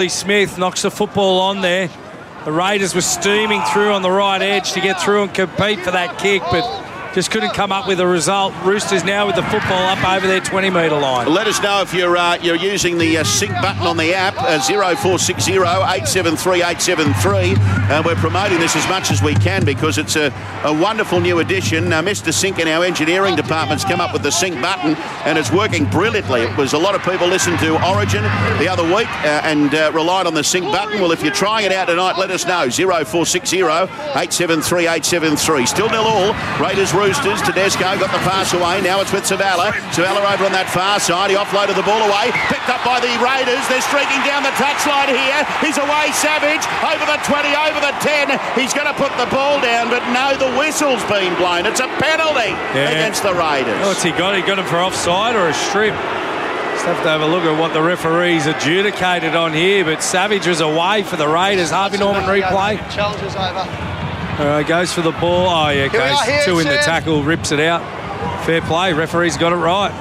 Smith knocks the football on there. The Raiders were steaming through on the right edge to get through and compete for that kick, but just couldn't come up with a result. Roosters now with the football up over their 20-metre line. Let us know if you're using the sync button on the app, 0460 873 873. We're promoting this as much as we can because it's a wonderful new addition. Mr. Sync in our engineering department's come up with the sync button and it's working brilliantly. It was a lot of people listened to Origin the other week and relied on the sync button. Well, if you're trying it out tonight, let us know. 0460 873 873. Still 0-all. Raiders Roosters. Tedesco got the pass away. Now it's with Savala. Savala over on that far side. He offloaded the ball away. Picked up by the Raiders. They're streaking down the touchline here. He's away, Savage. Over the 20, over the 10. He's going to put the ball down, but no, the whistle's been blown. It's a penalty against the Raiders. What's he got? He got him for offside or a strip? Just have to have a look at what the referees adjudicated on here, but Savage was away for the Raiders. Harvey Norman replay. Challenges over. Goes for the ball. Oh, yeah, goes two in the tackle, rips it out. Fair play. Referee's got it right.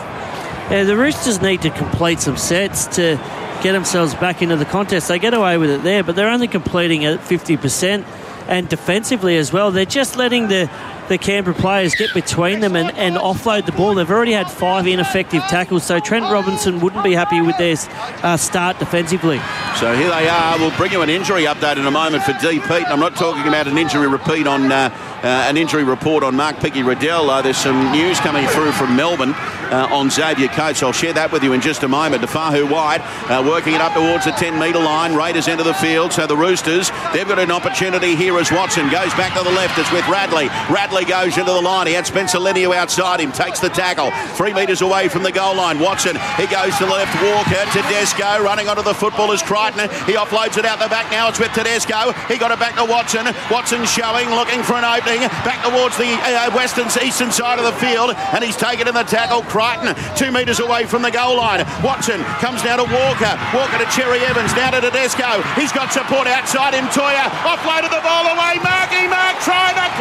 Yeah, the Roosters need to complete some sets to get themselves back into the contest. They get away with it there, but they're only completing at 50%. And defensively as well, they're just letting the Canberra players get between them and offload the ball. They've already had 5 ineffective tackles, so Trent Robinson wouldn't be happy with their start defensively. So here they are. We'll bring you an injury update in a moment for D. Pete. I'm not talking about an injury repeat on an injury report on Mark Picky-Riddell. There's some news coming through from Melbourne on Xavier Coates. I'll share that with you in just a moment. Defahu wide, working it up towards the 10-metre line. Raiders enter the field, so the Roosters, they've got an opportunity here as Watson goes back to the left. It's with Radley. Radley goes into the line. He had Spencer Leniu outside him, takes the tackle. 3 metres away from the goal line. Watson, he goes to the left. Walker, Tedesco, running onto the football is Crichton. He offloads it out the back. Now it's with Tedesco. He got it back to Watson. Watson showing, looking for an opening. Back towards the eastern side of the field, and he's taken in the tackle. Crichton, 2 metres away from the goal line. Watson comes down to Walker. Walker to Cherry Evans, down to Tedesco. He's got support outside him. Toya offloaded the ball away. Mark try the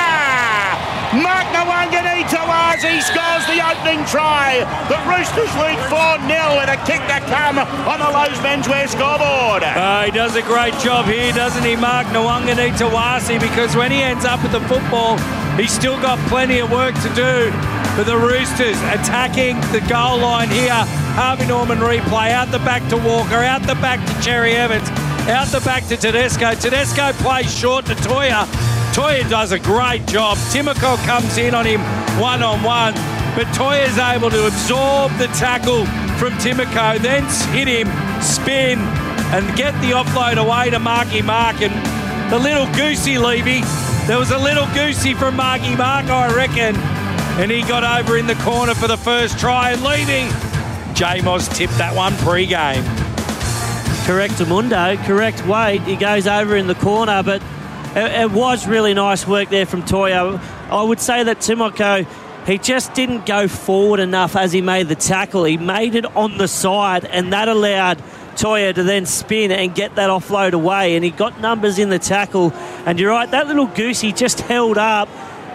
corner. Mark Nawaqanitawase scores the opening try. The Roosters lead 4-0 with a kick to come on the Lowe's Menswear scoreboard. He does a great job here, doesn't he, Mark Nawaqanitawase? Because when he ends up with the football, he's still got plenty of work to do. For the Roosters attacking the goal line here. Harvey Norman replay, out the back to Walker, out the back to Cherry Evans, out the back to Tedesco. Tedesco plays short to Toya. Toya does a great job. Timoko comes in on him one-on-one, but Toya's able to absorb the tackle from Timoko, then hit him, spin, and get the offload away to Marky Mark. And the little goosey, Levy, there was a little goosey from Marky Mark, I reckon, and he got over in the corner for the first try, and leaving. J-Moz tipped that one pre-game. Correct, Amundo. Correct, Wade. He goes over in the corner, but it was really nice work there from Toya. I would say that Timoko, he just didn't go forward enough as he made the tackle. He made it on the side, and that allowed Toya to then spin and get that offload away, and he got numbers in the tackle. And you're right, that little goosey just held up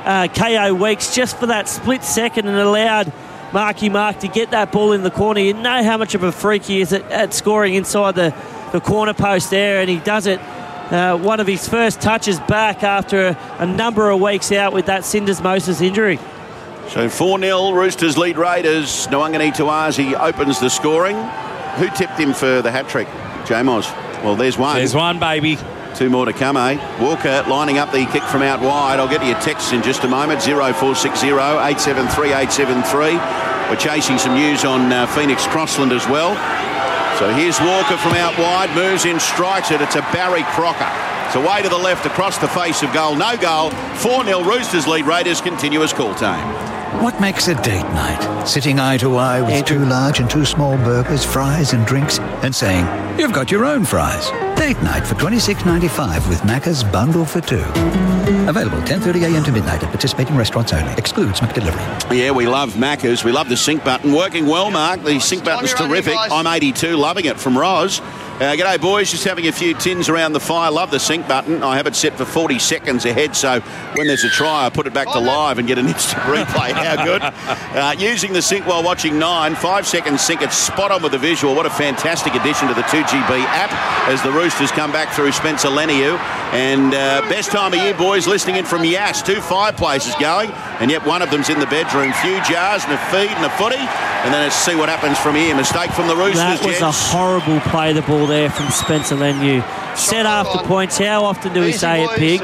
KO Weeks just for that split second and allowed Marky Mark to get that ball in the corner. You know how much of a freak he is at scoring inside the corner post there, and he does it one of his first touches back after a number of weeks out with that syndesmosis injury. So 4-0, Roosters lead Raiders. Nawaqanitawase opens the scoring. Who tipped him for the hat-trick? J-Moz. Well, there's one. There's one, baby. 2 more to come, eh? Walker lining up the kick from out wide. I'll get to your texts in just a moment. 0460 873 873. We're chasing some news on Phoenix Crossland as well. So here's Walker from out wide. Moves in, strikes it. It's a Barry Crocker. It's away to the left across the face of goal. No goal. 4-0 Roosters lead Raiders. Continuous call time. What makes a date night? Sitting eye to eye with 2 large and 2 small burgers, fries and drinks, and saying, you've got your own fries. Date night for $26.95 with Macca's Bundle for 2. Available 10:30 a.m. to midnight at participating restaurants only. Excludes McDelivery. Yeah, we love Macca's. We love the sync button. Working well, Mark. The sync button's terrific. I'm 82, loving it from Roz. G'day, boys. Just having a few tins around the fire. Love the sync button. I have it set for 40 seconds ahead, so when there's a try, I put it back to live and get an instant replay. How good. Using the sync while watching 9. 5 seconds sync. It's spot on with the visual. What a fantastic addition to the 2GB app as the Roosters come back through Spencer Leniu. And best time of year, boys, listening in from Yass. 2 fireplaces going, and yet one of them's in the bedroom. Few jars and a feed and a footy. And then let's see what happens from here. Mistake from the Roosters. That was a horrible play the ball there from Spencer Leniu. Set after points. How often do we say it, Pig?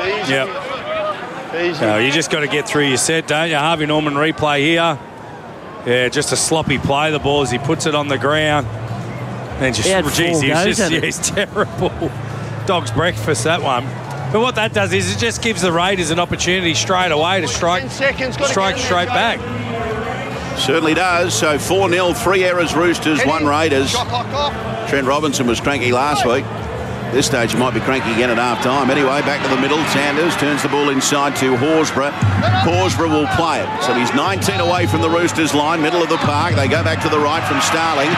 Yep. No, you just got to get through your set, don't you? Harvey Norman replay here. Yeah, just a sloppy play the ball as he puts it on the ground. And just, he's terrible. Dog's breakfast, that one. But what that does is it just gives the Raiders an opportunity straight away to strike straight back. Certainly does. So 4-0, 3 errors Roosters, 1 Raiders. Trent Robinson was cranky last week. This stage he might be cranky again at half-time. Anyway, back to the middle. Sanders turns the ball inside to Horsburgh. Horsburgh will play it. So he's 19 away from the Roosters line, middle of the park. They go back to the right from Starling.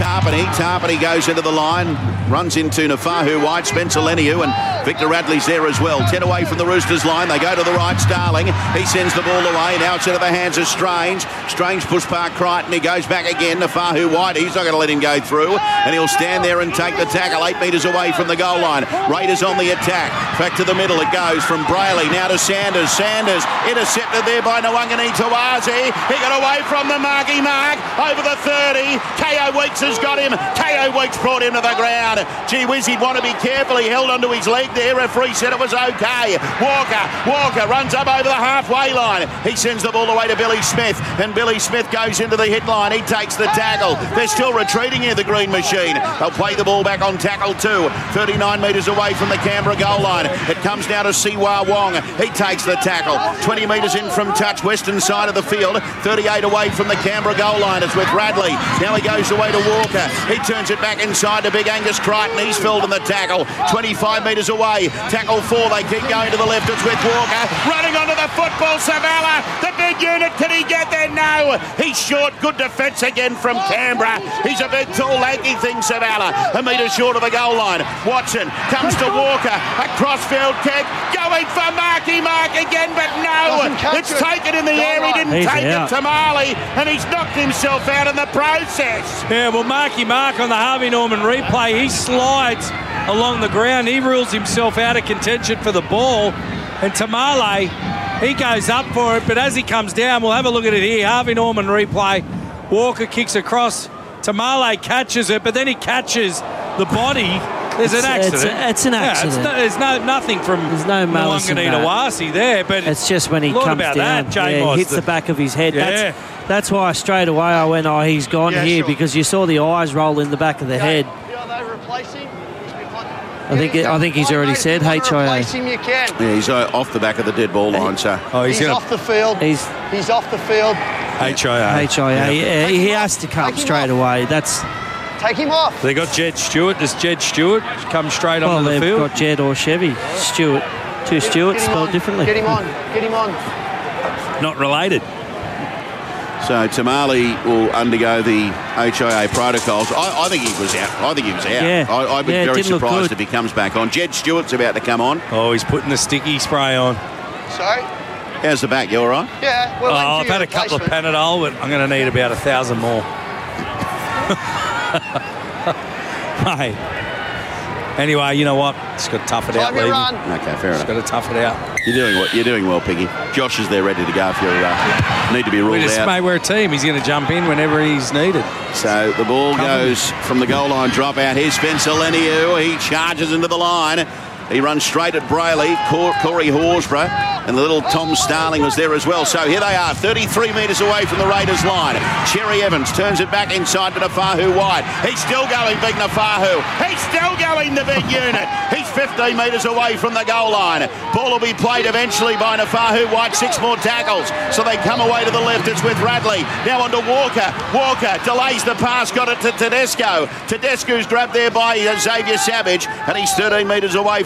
Tarpany goes into the line, runs into Nafahu White, Spencer Leniu, and Victor Radley's there as well. 10 away from the Roosters line. They go to the right. Starling. He sends the ball away. Now it's into the hands of Strange. Strange push Park Crichton. He goes back again. Nafahu White. He's not going to let him go through. And he'll stand there and take the tackle 8 metres away from the goal line. Raiders on the attack. Back to the middle it goes from Brayley. Now to Sanders. Sanders intercepted there by Nwangani Tawazi. He got away from the marky mark. Over the 30. K.O. Weeks has got him. K.O. Weeks brought him to the ground. Gee whiz, he'd want to be careful. He held onto his leg there. Referee said it was okay. Walker runs up over the halfway line. He sends the ball away to Billy Smith. And Billy Smith goes into the hit line. He takes the tackle. They're still retreating here, the Green Machine. They'll play the ball back on tackle 2. 39 metres away from the Canberra goal line. It comes now to Siwa Wong. He takes the tackle. 20 metres in from touch, western side of the field. 38 away from the Canberra goal line. It's with Radley. Now he goes away to Walker. He turns it back inside to Big Angus Crichton. He's filled in the tackle. 25 metres away. Tackle 4. They keep going to the left. It's with Walker. Running onto the football. Savala. The big unit. Can he get there? No. He's short. Good defence again from Canberra. He's a big, tall, lanky thing, Savala. A metre short of the goal line. Watson comes to Walker. A crossfield kick. Going for Marky Mark again, but no. It's taken in the air. He didn't take it to Marley, and he's knocked himself out in the process. Yeah, well, Marky Mark on the Harvey Norman replay, he slides along the ground. He rules himself out of contention for the ball. And Tamale, he goes up for it, but as he comes down, we'll have a look at it here. Harvey Norman replay. Walker kicks across. Tamale catches it, but then he catches the body. There's an accident. It's an accident. There's nothing from Nwangani Tawazi there, but it's just when he comes down, he hits the back of his head. Yeah. That's why straight away I went, he's gone here, because you saw the eyes roll in the back of the head. Are they replacing? I think he's already said HIA. Replace him, you can. Yeah, he's off the back of the dead ball line. So he's off the field. He's off the field. HIA. Yeah, he has to come straight away. Take him off. They got Jed Stewart. Does Jed Stewart come straight onto the field? They've got Jed or Chevy. Stewart. Two Stewarts spelled differently. Get him on. Not related. So Tamale will undergo the HIA protocols. I think he was out. Yeah. I'd be very surprised if he comes back on. Jed Stewart's about to come on. Oh, he's putting the sticky spray on. Sorry? How's the back? You all right? Yeah. I've had a couple of Panadol, but I'm going to need about 1,000 more. Mate. Anyway, you know what? Just got to tough it out, Levy. Okay, fair enough. Just got to tough it out. You're doing well, Piggy. Josh is there ready to go if you need to be ruled out. Mate, we're a team. He's going to jump in whenever he's needed. So the ball goes from the goal line drop out. Here's Spencer Leniu. He charges into the line. He runs straight at Brayley. Corey Horsburgh. And the little Tom Starling was there as well. So here they are, 33 metres away from the Raiders line. Cherry Evans turns it back inside to Nafahu White. He's still going, big Nafahu. He's still going, the big unit. He's 15 metres away from the goal line. Ball will be played eventually by Nafahu White. 6 more tackles. So they come away to the left. It's with Radley. Now on to Walker. Walker delays the pass. Got it to Tedesco. Tedesco's grabbed there by Xavier Savage. And he's 13 metres away from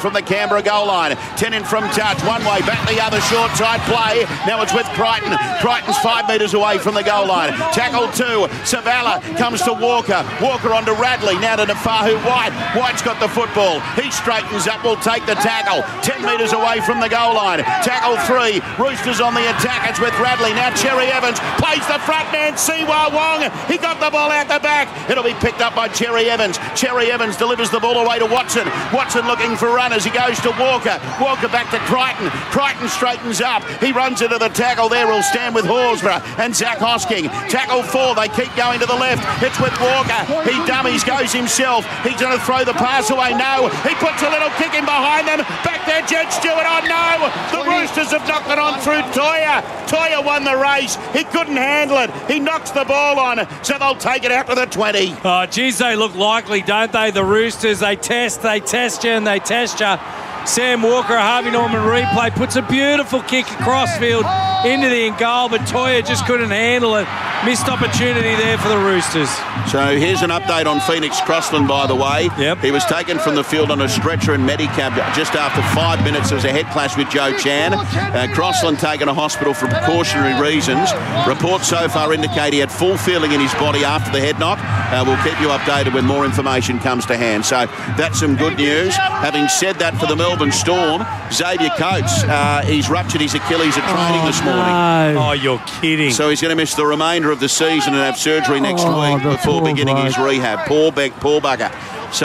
from the Canberra goal line. 10 in from touch. One way, back the other, short side play. Now it's with Crichton. Crichton's 5 metres away from the goal line. Tackle 2. Savala comes to Walker. Walker onto Radley. Now to Nafahu White. White's got the football. He straightens up, will take the tackle. 10 metres away from the goal line. Tackle 3. Roosters on the attack. It's with Radley. Now Cherry Evans plays the front man, Siwa Wong. He got the ball out the back. It'll be picked up by Cherry Evans. Cherry Evans delivers the ball away to Watson. Watson looking for runners. He goes to Walker. Walker back to Crichton. Crichton straightens up. He runs into the tackle there. He'll stand with Horsburgh and Zach Hosking. Tackle 4. They keep going to the left. It's with Walker. He dummies, goes himself. He's going to throw the pass away. No. He puts a little kick in behind them. Back there, Jed Stewart. Oh, no. The Roosters have knocked it on through Toya. Toya won the race. He couldn't handle it. He knocks the ball on, so they'll take it out to the 20. Oh, geez, they look likely, don't they? The Roosters, they test you and they test you. Sam Walker, Harvey Norman replay, puts a beautiful kick across field into the in goal, but Toya just couldn't handle it. Missed opportunity there for the Roosters. So here's an update on Phoenix Crossland, by the way. Yep. He was taken from the field on a stretcher and medicab just after 5 minutes. There was a head clash with Joe Chan. Crossland taken to hospital for precautionary reasons. Reports so far indicate he had full feeling in his body after the head knock. We'll keep you updated when more information comes to hand. So that's some good news. Having said that, for the Melbourne Storm, Xavier Coates, he's ruptured his Achilles at training this morning. Oh, you're kidding. So he's going to miss the remainder of the season and have surgery next week before beginning his rehab. Poor bugger. So,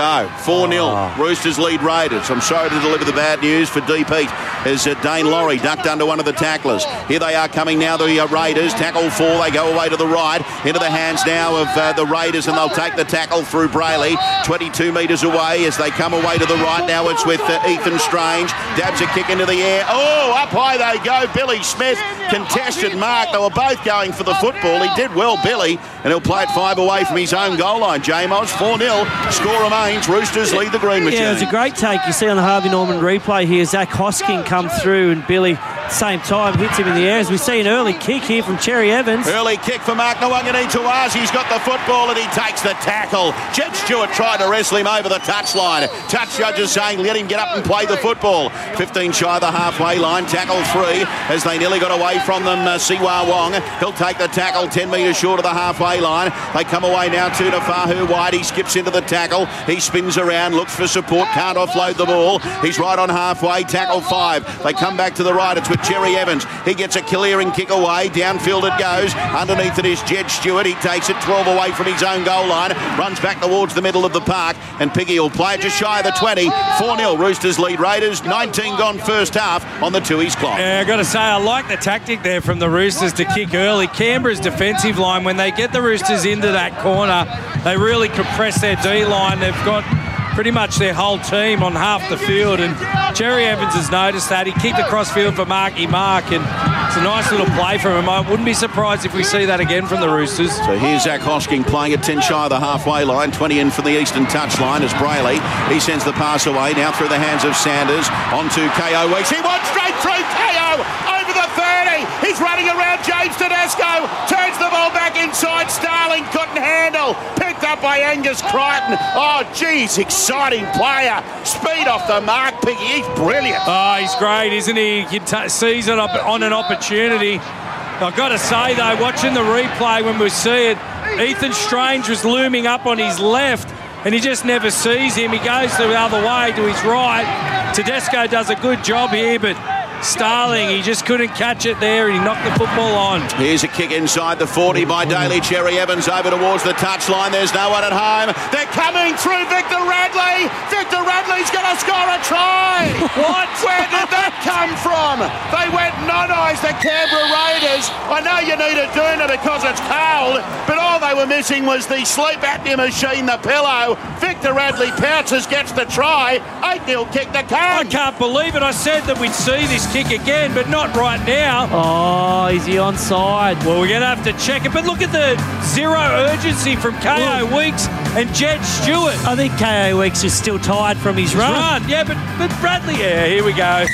4-0. Roosters lead Raiders. I'm sorry to deliver the bad news for D. Pete as Dane Laurie ducked under one of the tacklers. Here they are coming now, the Raiders. Tackle 4. They go away to the right. Into the hands now of the Raiders, and they'll take the tackle through Brayley. 22 metres away as they come away to the right. Now it's with Ethan Strange. Dabs a kick into the air. Oh, up high they go. Billy Smith, contested mark. They were both going for the football. He did well, Billy, and he'll play it 5 away from his own goal line. J-Mos, 4-0. Score remains. Roosters lead the green machine. Yeah, it was a great take. You see on the Harvey Norman replay here, Zach Hosking come through and Billy, same time, hits him in the air. As we see an early kick here from Cherry Evans. Early kick for Mark Nawangani-Tuazi. He's got the football and he takes the tackle. Jed Stewart tried to wrestle him over the touchline. Touch judges saying let him get up and play the football. 15 shy of the halfway line. Tackle 3 as they nearly got away from them. Siwa Wong. He'll take the tackle 10 metres short of the halfway line. They come away now to Nafahu White. He skips into the tackle. He spins around, looks for support, can't offload the ball. He's right on halfway. Tackle 5. They come back to the right. It's with Cherry Evans. He gets a clearing kick away. Downfield it goes. Underneath it is Jed Stewart. He takes it 12 away from his own goal line. Runs back towards the middle of the park. And Piggy will play it just shy of the 20. 4-0. Roosters lead Raiders. 19 gone first half on the Tooheys clock. Yeah, I've got to say, I like the tactic there from the Roosters to kick early. Canberra's defensive line, when they get the Roosters into that corner, they really compress their D-line. They've got pretty much their whole team on half the field, and Cherry Evans has noticed that. He kicked across field for Marky Mark, and it's a nice little play from him. I wouldn't be surprised if we see that again from the Roosters. So here's Zach Hosking playing at 10 shy of the halfway line, 20 in from the eastern touchline as Brayley. He sends the pass away, now through the hands of Sanders, onto KO Weeks. He went straight through KO, over the 30. He's running around James Tedesco, turns the ball back inside. Starling couldn't handle. Picked up by Angus Crichton. Oh, geez, exciting player. Speed off the mark, Piggy. He's brilliant. Oh, he's great, isn't he? He can seize it on an opportunity. I've got to say, though, watching the replay when we see it, Ethan Strange was looming up on his left, and he just never sees him. He goes the other way to his right. Tedesco does a good job here, but Starling, he just couldn't catch it there, and he knocked the football on. Here's a kick inside the 40 by Daly. Cherry Evans over towards the touchline. There's no one at home. They're coming through Victor Radley. Victor Radley's going to score a try. What? Where did that come from? They went non-eyes, the Canberra Raiders. I know you need a doona because it's cold, but all they were missing was the sleep apnea machine, the pillow. Victor Radley pounces, gets the try. 8-0 kick the I can. can't believe it. I said that we'd see this kick again, but not right now. Oh, is he onside? Well, we're going to have to check it. But look at the zero urgency from KO Weeks and Jed Stewart. I think KO Weeks is still tired from his run. Yeah, but Bradley, yeah, here we go.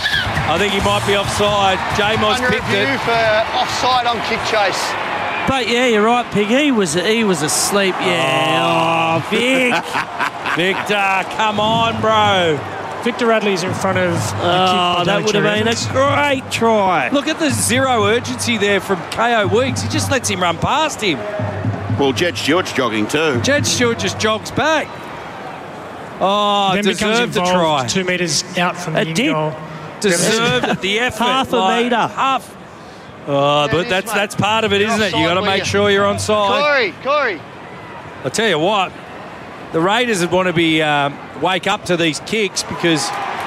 I think he might be offside. J-Moss picked it. For offside on kick chase. But yeah, you're right, Pig. He was asleep. Yeah. Oh, Vic. Victor, come on, bro. Victor Radley's in front of... Oh, that would have been a great try. Look at the zero urgency there from KO Weeks. He just lets him run past him. Well, Jed Stewart's jogging too. Jed Stewart just jogs back. Oh, then deserved the try. 2 metres out from the goal. Deserved it, the effort. Half a metre. Half. Oh, but that's part of it, isn't it? You got to make sure you're on side. Corey. I'll tell you what, the Raiders would want to be wake up to these kicks because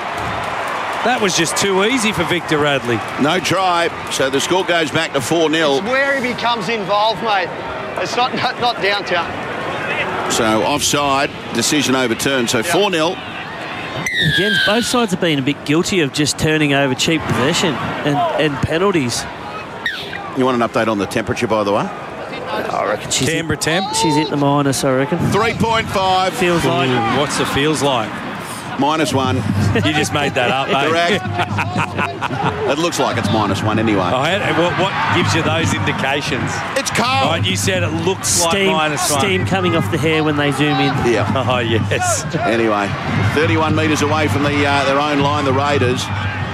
that was just too easy for Victor Radley. No try, so the score goes back to 4-0. It's where he becomes involved, mate. It's not downtown. So offside, decision overturned. So 4-0. Again, both sides have been a bit guilty of just turning over cheap possession and penalties. You want an update on the temperature, by the way? I reckon she's Canberra temp. She's hit the minus, I reckon. 3.5. Feels like. What's the feels like? -1. You just made that up, mate. Correct. It looks like it's -1 anyway. What gives you those indications? It's cold. Right, you said it looks like -1. Steam coming off the hair when they zoom in. Yeah. Oh, yes. Anyway, 31 metres away from their own line, the Raiders.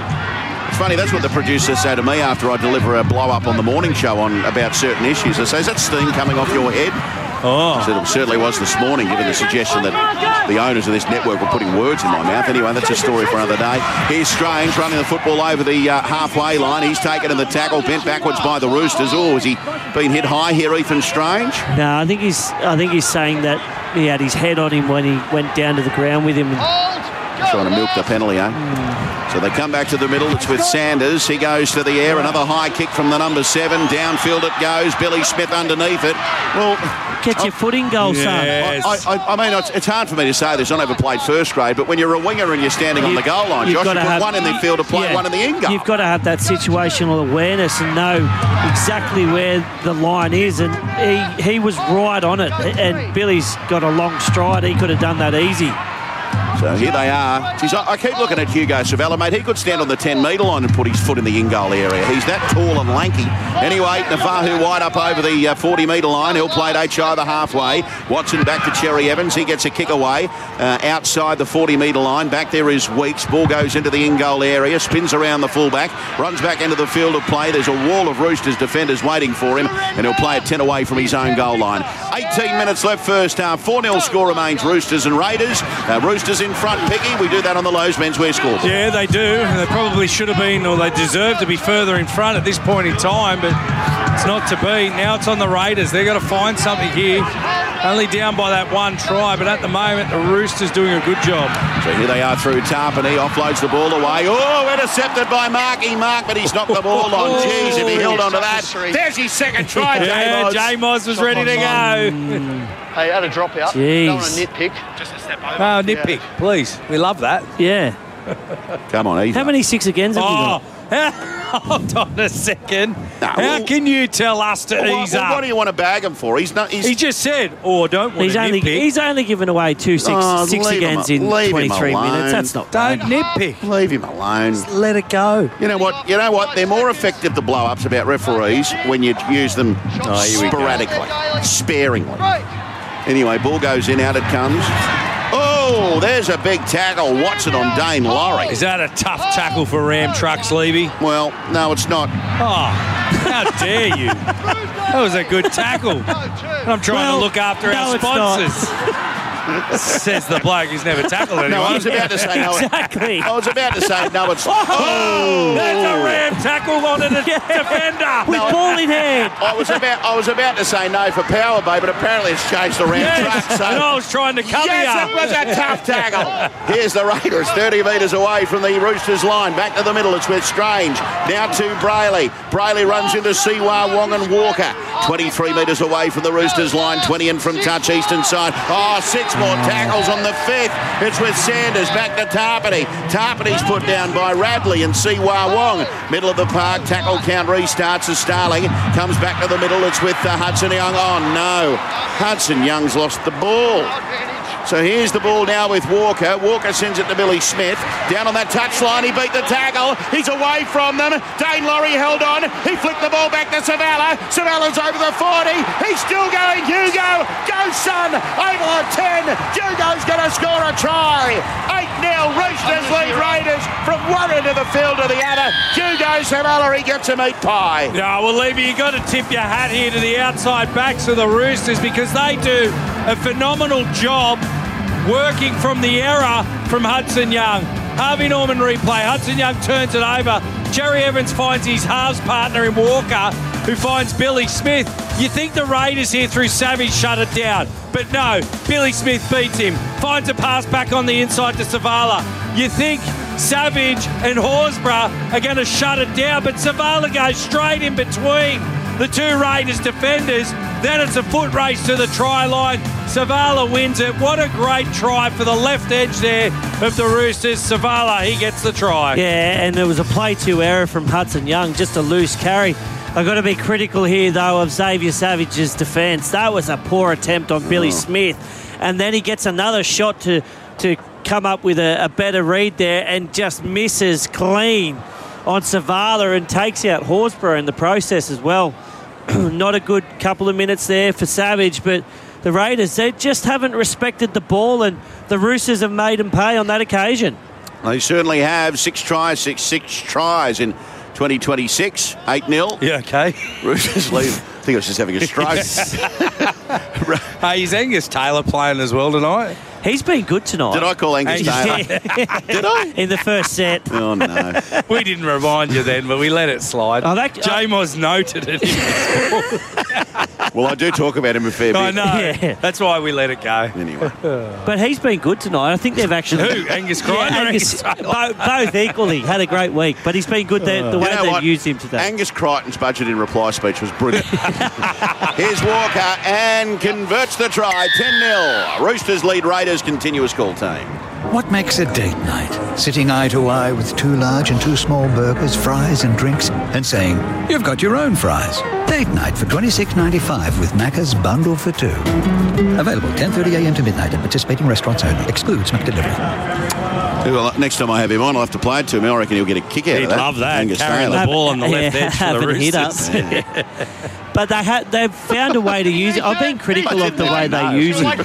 It's funny, that's what the producers say to me after I deliver a blow-up on the morning show about certain issues. They say, is that steam coming off your head? Oh. I said, it certainly was this morning, given the suggestion that the owners of this network were putting words in my mouth. Anyway, that's a story for another day. Here's Strange running the football over the halfway line. He's taken in the tackle, bent backwards by the Roosters. Oh, has he been hit high here, Ethan Strange? No, I think he's saying that he had his head on him when he went down to the ground with him. Trying to milk the penalty, eh? So they come back to the middle. It's with Sanders. He goes to the air. Another high kick from the number 7. Downfield it goes. Billy Smith underneath it. Well, get your foot in goal, yes. son. I mean, it's hard for me to say this. I never played first grade, but when you're a winger and you're standing on the goal line, Josh, you put one in the field to play, one in the in goal. You've got to have that situational awareness and know exactly where the line is, and he was right on it. And Billy's got a long stride. He could have done that easy. So here they are. Jeez, I keep looking at Hugo Savella, mate. He could stand on the 10-metre line and put his foot in the in-goal area. He's that tall and lanky. Anyway, Navahu wide up over the 40-metre line. He'll play it HI the halfway. Watson back to Cherry Evans. He gets a kick away outside the 40-metre line. Back there is Weeks. Ball goes into the in-goal area. Spins around the fullback. Runs back into the field of play. There's a wall of Roosters defenders waiting for him. And he'll play it 10 away from his own goal line. 18 minutes left first half. 4-0 score remains Roosters and Raiders. Roosters in front, Picky. We do that on the Lowe's Menswear scoreboard. Yeah, they do. They probably should have been, or they deserve to be further in front at this point in time, but it's not to be. Now it's on the Raiders. They've got to find something here. Only down by that one try, but at the moment, the Roosters doing a good job. So here they are through Tarpany. Offloads the ball away. Oh, intercepted by Marky Mark, but he's knocked the ball on. Jeez, if he held on to that. There's his second try, yeah, J-Moz was ready to go. Hey, had a drop out. Jeez. Don't want to nitpick. Just a step over. Oh, nitpick, please. We love that. Yeah. Come on, Ethan. How many 6 agains have you got? Hold on a second. No, How can you tell us to ease up? What do you want to bag him for? He's not. He just said, I don't want to nitpick. He's only given away 2 6 agains in 23 minutes. That's not Don't bad. nitpick. Leave him alone. Just let it go. You know what? They're more effective, the blow-ups about referees, when you use them sporadically, sparingly. Anyway, ball goes in, out it comes. Oh, there's a big tackle. Watson on Dane Laurie. Is that a tough tackle for Ram Trucks, Levy? Well, no, it's not. Oh, how dare you? That was a good tackle. And I'm trying to look after our sponsors. Says the bloke who's never tackled anyone. No, I was about to say no. Exactly. I was about to say no. It's there's a Ram tackle on a defender with ball in hand. I was about to say no for Power Bay, but apparently it's changed the Ram truck. So and I was trying to cover you. Yes, it was a tough tackle. Here's the Raiders, 30 metres away from the Roosters line. Back to the middle. It's with Strange. Now to Brayley. Brayley runs into Siwa, Wong and Walker. 23 metres away from the Roosters line. 20 in from touch, eastern side. Oh, 6 more tackles on the 5th. It's with Sanders. Back to Tarpany. Tarpany's put down by Radley and Siwa Wong. Middle of the park. Tackle count restarts as Starling comes back to the middle. It's with Hudson Young. Oh, no. Hudson Young's lost the ball. So here's the ball now with Walker. Walker sends it to Billy Smith. Down on that touchline, he beat the tackle. He's away from them. Dane Laurie held on. He flicked the ball back to Savella. Savalla's over the 40. He's still going. Hugo, go son, over the 10. Hugo's going to score a try. Roosters lead Raiders from one end of the field to the other. Hugo Savala, he gets a meat pie. Yeah, well, Levy, you got to tip your hat here to the outside backs of the Roosters because they do a phenomenal job working from the error from Hudson Young. Harvey Norman replay. Hudson Young turns it over. Jerry Evans finds his halves partner in Walker, who finds Billy Smith. You think the Raiders here through Savage shut it down, but no, Billy Smith beats him, finds a pass back on the inside to Savala. You think Savage and Horsburgh are going to shut it down, but Savala goes straight in between the two Raiders defenders. Then it's a foot race to the try line. Savala wins it. What a great try for the left edge there of the Roosters. Savala, he gets the try. Yeah, and there was a play-2 error from Hudson Young, just a loose carry. I've got to be critical here, though, of Xavier Savage's defence. That was a poor attempt on Billy Smith. And then he gets another shot to come up with a better read there and just misses clean on Savala and takes out Horsburgh in the process as well. Not a good couple of minutes there for Savage, but the Raiders, they just haven't respected the ball, and the Roosters have made them pay on that occasion. They certainly have. Six tries in 2026, 8-0. Yeah, okay. Roosters lead. I think I was just having a stroke. Hey, is Angus Taylor playing as well tonight? He's been good tonight. Did I call Angus Taylor? Did I? In the first set. Oh, no. We didn't remind you then, but we let it slide. J-Moz noted it. Well, I do talk about him a fair bit. I know. Yeah. That's why we let it go. Anyway. But he's been good tonight. I think they've actually... Who? Angus Crichton or Angus Taylor? Both equally. Had a great week. But he's been good the way they've used him today. Angus Crichton's budget in reply speech was brilliant. Here's Walker and converts the try. 10-0. Roosters lead Raiders. Continuous call team. What makes a date night? Sitting eye to eye with 2 large and 2 small burgers, fries and drinks, and saying, you've got your own fries. Date night for $26.95 with Macca's Bundle for 2. Available 10:30am to midnight at participating restaurants only. Excludes McDelivery. Well, next time I have him on, I'll have to play it to him. I reckon he'll get a kick out of that. He'd love that. Angus Carrying Taylor. the ball on the left edge for the Roosters. But they've found a way to use it. I've been critical of the way they use it.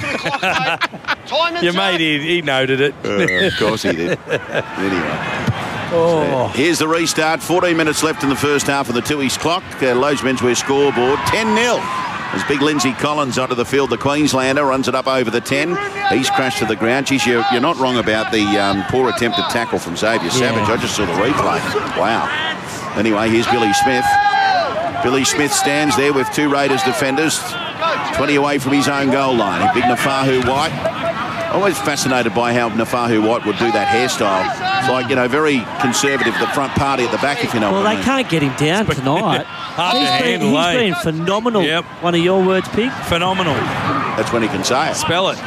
Your mate, he noted it. Of course he did. Anyway. So here's the restart. 14 minutes left in the first half of the Tooheys clock. Lowe's Menswear scoreboard. 10-0. As big Lindsay Collins onto the field, the Queenslander runs it up over the 10. He's crashed to the ground. Geez, you're not wrong about the poor attempted tackle from Xavier Savage. I just saw the replay. Wow. Anyway, here's Billy Smith. Billy Smith stands there with 2 Raiders defenders, 20 away from his own goal line. Big Nafahu White. Always fascinated by how Nafahu White would do that hairstyle. It's like, very conservative, the front party at the back, if you know what I mean. Well, they can't get him down tonight. He's been phenomenal. Yep. One of your words, Pig? Phenomenal. That's when he can say it. Spell it.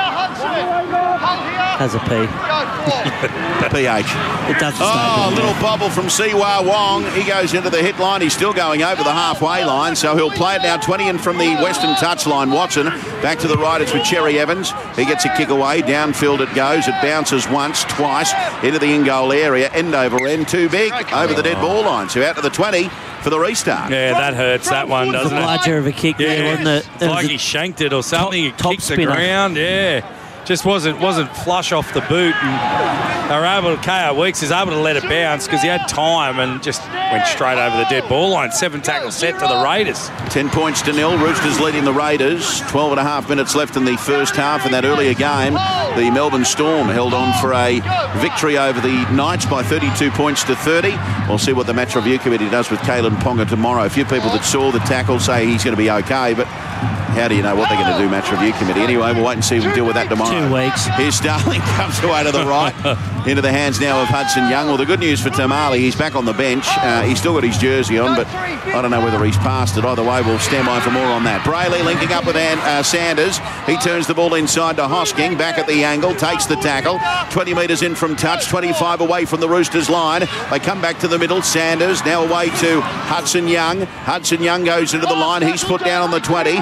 Has a P. PH. It doesn't a little bobble from Siwa Wong. He goes into the hit line. He's still going over the halfway line, so he'll play it now 20 in from the western touchline. Watson back to the right. It's with Cherry Evans. He gets a kick away. Downfield it goes. It bounces once, twice into the in-goal area. End over end. Too big over the dead ball line. So out to the 20 for the restart. Yeah, that hurts, that one, doesn't it? Larger of a kick there, wasn't it? It's like he shanked it or something. He kicked the ground. Yeah. Just wasn't flush off the boot, and they were able to, KO Weeks is able to let it bounce because he had time and just went straight over the dead ball line. 7 tackles set to the Raiders. 10 points to 0. Roosters leading the Raiders. 12.5 minutes left in the first half. In that earlier game, the Melbourne Storm held on for a victory over the Knights by 32 points to 30. We'll see what the match review committee does with Kalen Ponga tomorrow. A few people that saw the tackle say he's going to be okay, but how do you know what they're going to do, match review committee? Anyway, we'll wait and see. We'll deal with that tomorrow. 2 weeks. Here's Starling, comes away to the right, into the hands now of Hudson Young. Well, the good news for Tamale, he's back on the bench. He's still got his jersey on, but I don't know whether he's passed it. Either way, we'll stand by for more on that. Brayley linking up with Sanders. He turns the ball inside to Hosking, back at the angle, takes the tackle. 20 metres in from touch, 25 away from the Roosters line. They come back to the middle. Sanders now away to Hudson Young. Hudson Young goes into the line. He's put down on the 20, so he's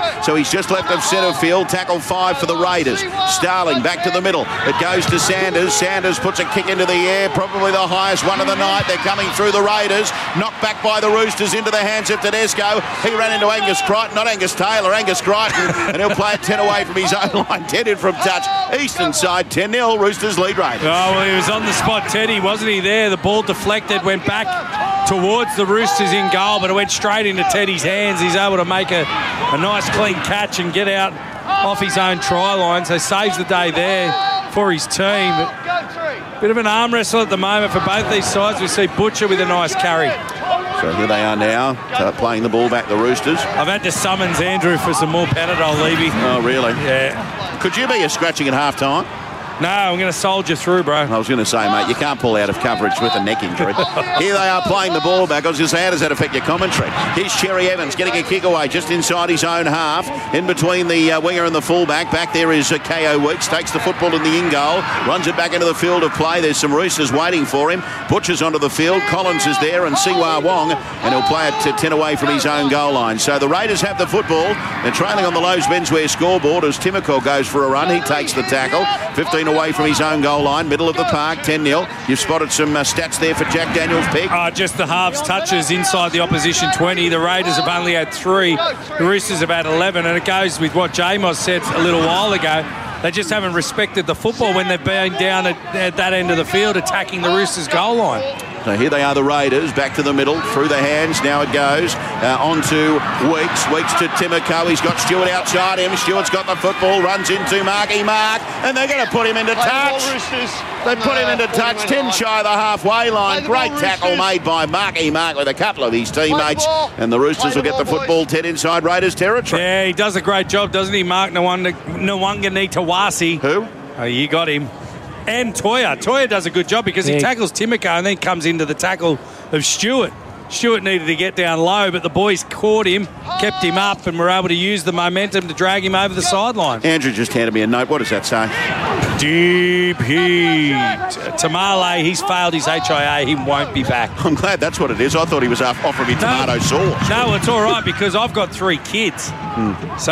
He's just left of centre field. Tackle 5 for the Raiders. Starling back to the middle. It goes to Sanders. Sanders puts a kick into the air, probably the highest one of the night. They're coming through the Raiders. Knocked back by the Roosters into the hands of Tedesco. He ran into Angus Crichton, not Angus Taylor, Angus Crichton, and he'll play it 10 away from his own line. 10 in from touch. Eastern side 10-0. Roosters lead Raiders. Oh, well, he was on the spot, Teddy, wasn't he there? The ball deflected, went back towards the Roosters in goal, but it went straight into Teddy's hands. He's able to make a nice clean catch and get out off his own try line, so saves the day there for his team. But bit of an arm wrestle at the moment for both these sides. We see Butcher with a nice carry. So here they are now, playing the ball back, the Roosters. I've had to summons Andrew for some more Panadol, Levy. Oh, really? Yeah. Could you be a scratching at half-time? No, I'm going to soldier through, bro. I was going to say, mate, you can't pull out of coverage with a neck injury. Here they are playing the ball back. I was going to say, how does that affect your commentary? Here's Cherry Evans getting a kick away just inside his own half, in between the winger and the fullback. Back there is Ko Weeks, takes the football in the in-goal, runs it back into the field of play. There's some Roosters waiting for him. Butcher's onto the field. Collins is there, and Siwa Wong, and he'll play it 10 away from his own goal line. So the Raiders have the football. They're trailing on the Lowe's Menswear scoreboard as Timoko goes for a run. He takes the tackle. 15 away from his own goal line, middle of the park, 10-0. You've spotted some stats there for Jack Daniels, Peg. Just the halves touches inside the opposition 20. The Raiders have only had 3. The Roosters have had 11, and it goes with what Jamos said a little while ago. They just haven't respected the football when they've been down at that end of the field attacking the Roosters' goal line. So here they are, the Raiders, back to the middle, through the hands. Now it goes on to Weeks. Weeks to Timoko. He's got Stewart outside him. Stewart's got the football, runs into Marky Mark, and they're going to put him into touch. They put him into touch, 10 shy of the halfway line. Great tackle made by Marky Mark with a couple of his teammates, and the Roosters will get the football 10 inside Raiders territory. Yeah, he does a great job, doesn't he, Mark Nwanganitawasi? Who? Oh, you got him. And Toya. Toya does a good job because he tackles Timoko and then comes into the tackle of Stewart. Stewart needed to get down low, but the boys caught him, kept him up, and were able to use the momentum to drag him over the sideline. Andrew just handed me a note. What does that say? Deep heat. Tamale, he's failed his HIA. He won't be back. I'm glad that's what it is. I thought he was offering me tomato sauce. No, it's all right because I've got 3 kids. So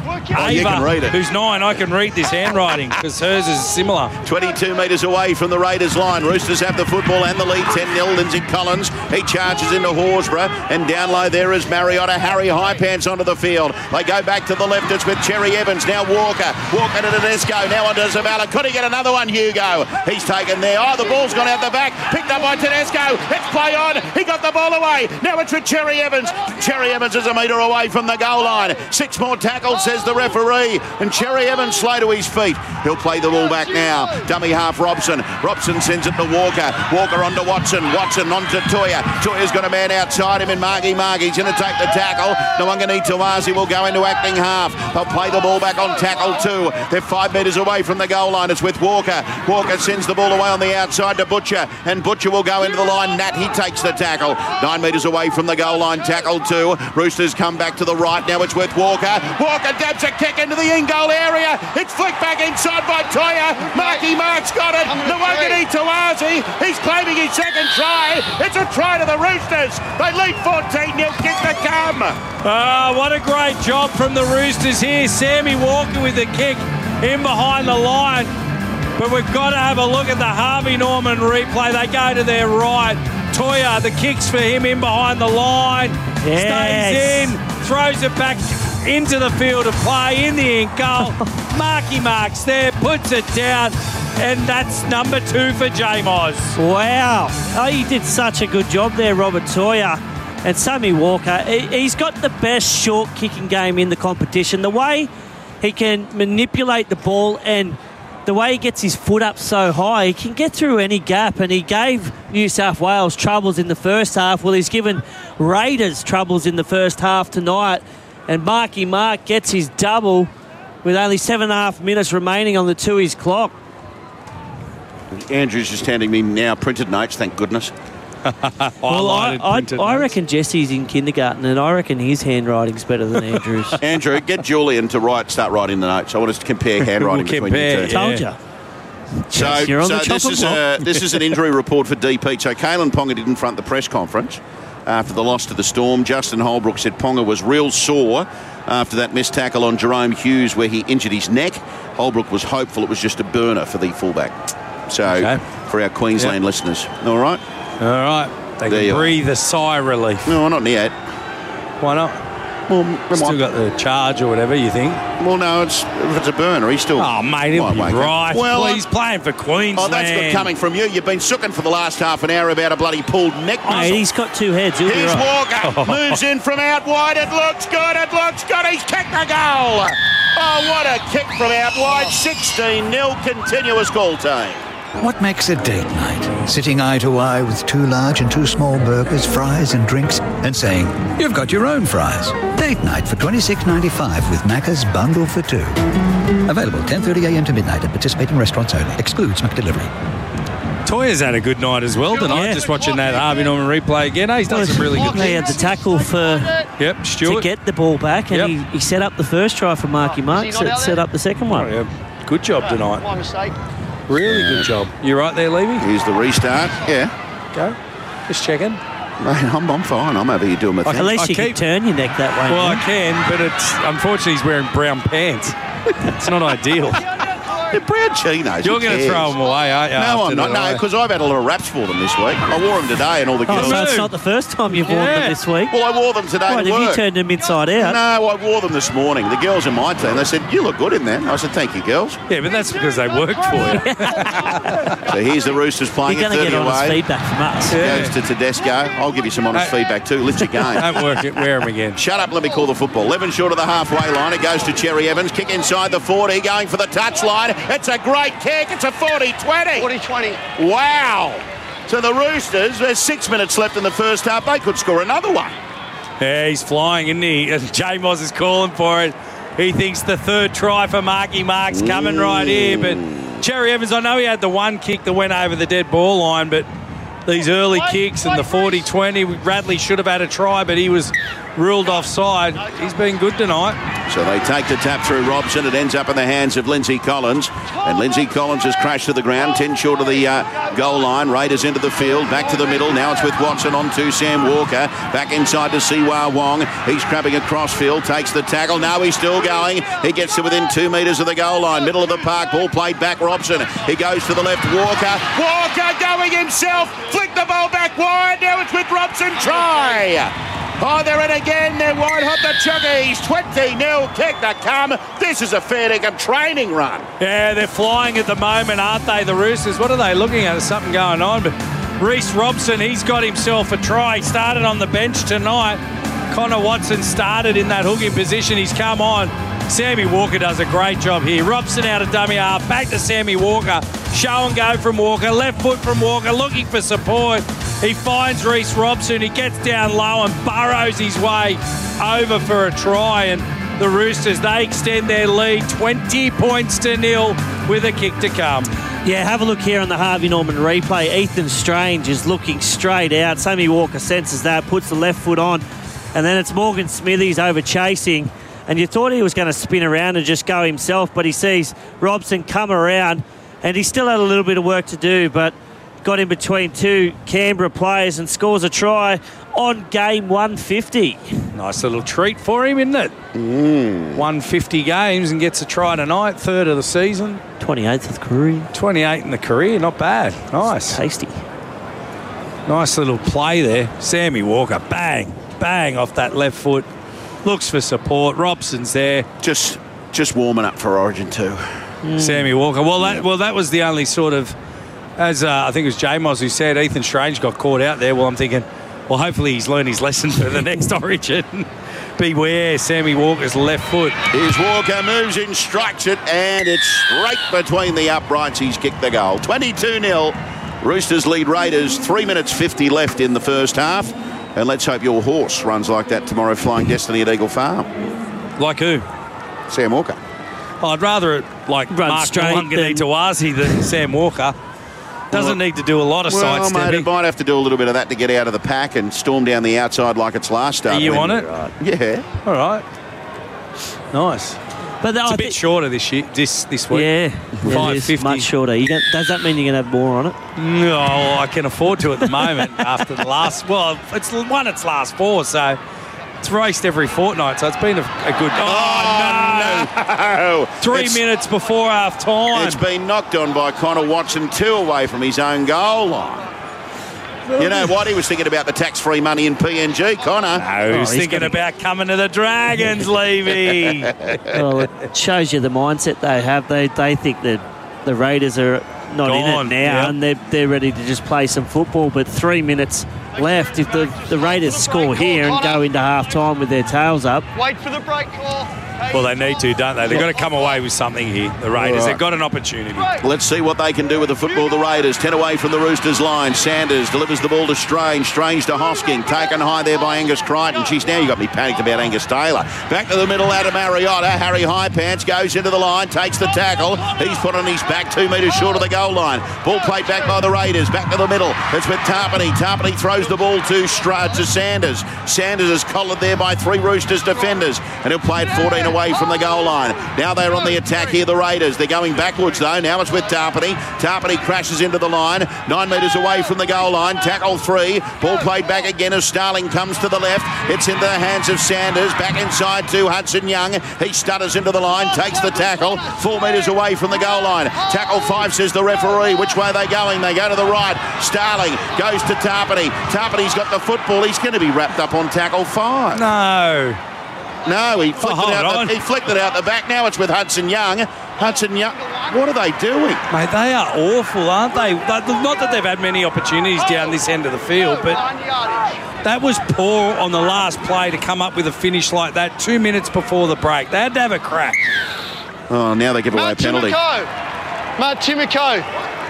Ava, who's 9, I can read this handwriting because hers is similar. 22 metres away from the Raiders line. Roosters have the football and the lead, 10-0. Lindsay Collins, he charges into Horsburgh, and down low there is Mariota. Harry Highpants onto the field. They go back to the left. It's with Cherry Evans. Now Walker to Tedesco. Now onto Zavala. Could he get another one, Hugo? He's taken there. Oh, the ball's gone out the back. Picked up by Tedesco. It's play on. He got the ball away. Now it's with Cherry Evans. Cherry Evans is a metre away from the goal line. 6 more tackles, says the referee. And Cherry Evans slow to his feet. He'll play the ball back now. Dummy half Robson. Robson sends it to Walker. Walker onto Watson. Watson onto Toya. Toya's got a man outside him, and Margie Margie's going to take the tackle. Nwanganitawasi will go into acting half. They'll play the ball back on tackle 2. They're 5 metres away from the goal line. It's with Walker. Walker sends the ball away on the outside to Butcher, and Butcher will go into the line. Nat, he takes the tackle. 9 metres away from the goal line. Tackle 2. Roosters come back to the right. Now it's with Walker. Walker dabs a kick into the in-goal area. It's flicked back inside by Toya. Marky Mark's got it. Nwanganitawasi. He's claiming his second try. It's a try to the Roosters. They lead 14-0. Kick to come. What a great job from the Roosters here. Sammy Walker with the kick in behind the line. But we've got to have a look at the Harvey Norman replay. They go to their right. Toya, the kicks for him in behind the line. Stays in, throws it back into the field of play in the end goal. Marky Mark's there, puts it down, and that's number 2 for J-Moz. Wow. Oh, he did such a good job there, Robert Toya. And Sammy Walker, he's got the best short kicking game in the competition. The way he can manipulate the ball and the way he gets his foot up so high, he can get through any gap, and he gave New South Wales troubles in the first half. Well, he's given Raiders troubles in the first half tonight, and Marky Mark gets his double with only 7.5 minutes remaining on the Tui's clock. Andrew's just handing me now printed notes, thank goodness. Well, I reckon Jesse's in kindergarten, and I reckon his handwriting's better than Andrew's. Andrew, get Julian to start writing the notes. I want us to compare handwriting between you two. Told you. So this is an injury report for DP. So Kalen Ponga didn't front the press conference. after the loss to the Storm. Justin Holbrook said Ponga was real sore after that missed tackle on Jerome Hughes where he injured his neck. Holbrook was hopeful it was just a burner for the fullback. So, for our Queensland listeners. All right? All right. They can breathe a sigh of relief. No, not yet. Why not? Well, still got the charge or whatever, you think? Well, no, if it's a burner, he's still... Oh, mate, he'll be right. Well, he's playing for Queensland. Oh, that's good coming from you. You've been sooking for the last half an hour about a bloody pulled neck muscle. Mate, he's got two heads. He'll Here's be right. Walker. Moves in from out wide. It looks good. It looks good. He's kicked the goal. Oh, what a kick from out wide. 16-0 continuous goal time. What makes a date night? Sitting eye to eye with 2 large and 2 small burgers, fries and drinks, and saying, you've got your own fries. Date night for $26.95 with Macca's Bundle for 2. Available 10:30 a.m. to midnight at participating restaurants only. Excludes McDelivery. Toya's had a good night as well tonight. Just watching that Harvey Norman replay again. He's done some really good things. He had the tackle Stuart to get the ball back, and he set up the first try for Marky Marks. Set up the second one. Oh, yeah. Good job tonight. My mistake. Really good job. You right there, Levy? Here's the restart. Yeah. Go. Just checking. Mate, I'm fine. I'm over here doing my thing. At least you can turn your neck that way. Well, I can, but unfortunately he's wearing brown pants. It's not ideal. They're brown chinos. You're going to throw them away, aren't you? No, I'm not. No, because I've had a lot of raps for them this week. I wore them today and all the girls. So it's not the first time you've worn them this week? Well, I wore them today to work. Have you turned them inside out? No, I wore them this morning. The girls in my team, they said, you look good in that. I said, thank you, girls. Yeah, but that's because they worked for you. So here's the Roosters playing You're going to get honest feedback from us. Goes to Tedesco. I'll give you some honest feedback too. Lift your game. Don't work it. Wear them again. Shut up. Let me call the football. 11 short of the halfway line. It goes to Cherry Evans. Kick inside the 40. Going for the touchline. It's a great kick. It's a 40-20. 40-20. Wow. So the Roosters, there's 6 minutes left in the first half. They could score another one. Yeah, he's flying, isn't he? J Moss is calling for it. He thinks the third try for Marky Mark's coming right here. But Cherry Evans, I know he had the one kick that went over the dead ball line, but these early kicks and the 40-20, Radley should have had a try, but he was ruled offside. He's been good tonight. So they take the tap through Robson. It ends up in the hands of Lindsay Collins. And Lindsay Collins has crashed to the ground, 10 short of the goal line. Raiders into the field, back to the middle. Now it's with Watson on to Sam Walker. Back inside to Siwa Wong. He's crabbing across field, takes the tackle. Now he's still going. He gets to within 2 metres of the goal line. Middle of the park, ball played back Robson. He goes to the left, Walker. Walker going himself. Flick the ball back wide. Now it's with Robson. Try. Oh, they're in again. They're wide hot, the Chuggies. 20-0 kick to come. This is a fair dinkum training run. Yeah, they're flying at the moment, aren't they, the Roosters? What are they looking at? There's something going on. But Reece Robson, he's got himself a try. He started on the bench tonight. Connor Watson started in that hooking position. He's come on. Sammy Walker does a great job here. Robson out of dummy half. Back to Sammy Walker. Show and go from Walker. Left foot from Walker. Looking for support. He finds Reece Robson. He gets down low and burrows his way over for a try. And the Roosters, they extend their lead 20 points to 0 with a kick to come. Yeah, have a look here on the Harvey Norman replay. Ethan Strange is looking straight out. Sammy Walker senses that, puts the left foot on. And then it's Morgan Smithies over chasing. And you thought he was going to spin around and just go himself, but he sees Robson come around, and he still had a little bit of work to do, but got in between two Canberra players and scores a try on game 150. Nice little treat for him, isn't it? 150 games and gets a try tonight, third of the season. 28th of the career. 28 in the career, not bad. Nice. Tasty. Nice little play there. Sammy Walker, bang, bang off that left foot. Looks for support. Robson's there. Just warming up for Origin 2. Sammy Walker. Well, that was the only sort of, as I think it was J-Moz who said, Ethan Strange got caught out there. Well, I'm thinking, well, hopefully he's learned his lesson for the next Origin. Beware, Sammy Walker's left foot. Here's Walker, moves in, strikes it, and it's straight between the uprights. He's kicked the goal. 22-0. Roosters lead Raiders. 3 minutes 50 left in the first half. And let's hope your horse runs like that tomorrow, Flying Destiny at Eagle Farm. Like who? Sam Walker. I'd rather it like Mark Wanganitawasi than Sam Walker. Doesn't need to do a lot of sidestepping. Well, mate, it might have to do a little bit of that to get out of the pack and storm down the outside like its last start. Are you on it? Yeah. All right. Nice. But it's a bit shorter this week. Yeah, 550. Much shorter. Does that mean you're going to have more on it? No, I can afford to at the moment after the last. Well, it's won its last 4, so it's raced every fortnight. So it's been a good. No! 3 minutes before half time. It's been knocked on by Connor Watson, 2 away from his own goal line. You know what? He was thinking about the tax-free money in PNG, Connor. No, he's thinking about coming to the Dragons, Levy. Well, it shows you the mindset they have. They think that the Raiders are not in it now, and they're ready to just play some football. But 3 minutes left. If the Raiders score here and go into half-time with their tails up. Wait for the break call. Well, they need to, don't they? They've got to come away with something here, the Raiders. Right. They've got an opportunity. Let's see what they can do with the football, the Raiders. 10 away from the Roosters line. Sanders delivers the ball to Strange. Strange to Hosking. Taken high there by Angus Crichton. Jeez, now you got me panicked about Angus Taylor. Back to the middle, Adam Mariota. Harry Highpants goes into the line, takes the tackle. He's put on his back 2 metres short of the goal line. Ball played back by the Raiders. Back to the middle. It's with Tarpany. Tarpany throws the ball to Sanders. Sanders is collared there by 3 Roosters defenders. And he'll play it 14 away from the goal line. Now they're on the attack here, the Raiders. They're going backwards though. Now it's with Tarpany. Tarpany crashes into the line. 9 metres away from the goal line. Tackle 3. Ball played back again as Starling comes to the left. It's into the hands of Sanders. Back inside to Hudson Young. He stutters into the line. Takes the tackle. 4 metres away from the goal line. Tackle 5, says the referee. Which way are they going? They go to the right. Starling goes to Tarpany. Tarpany's got the football. He's going to be wrapped up on tackle 5. No, he flicked it out the back. Now it's with Hudson Young. Hudson Young, what are they doing? Mate, they are awful, aren't they? Not that they've had many opportunities down this end of the field, but that was poor on the last play to come up with a finish like that 2 minutes before the break. They had to have a crack. Oh, now they give away a penalty. Matt Timoko.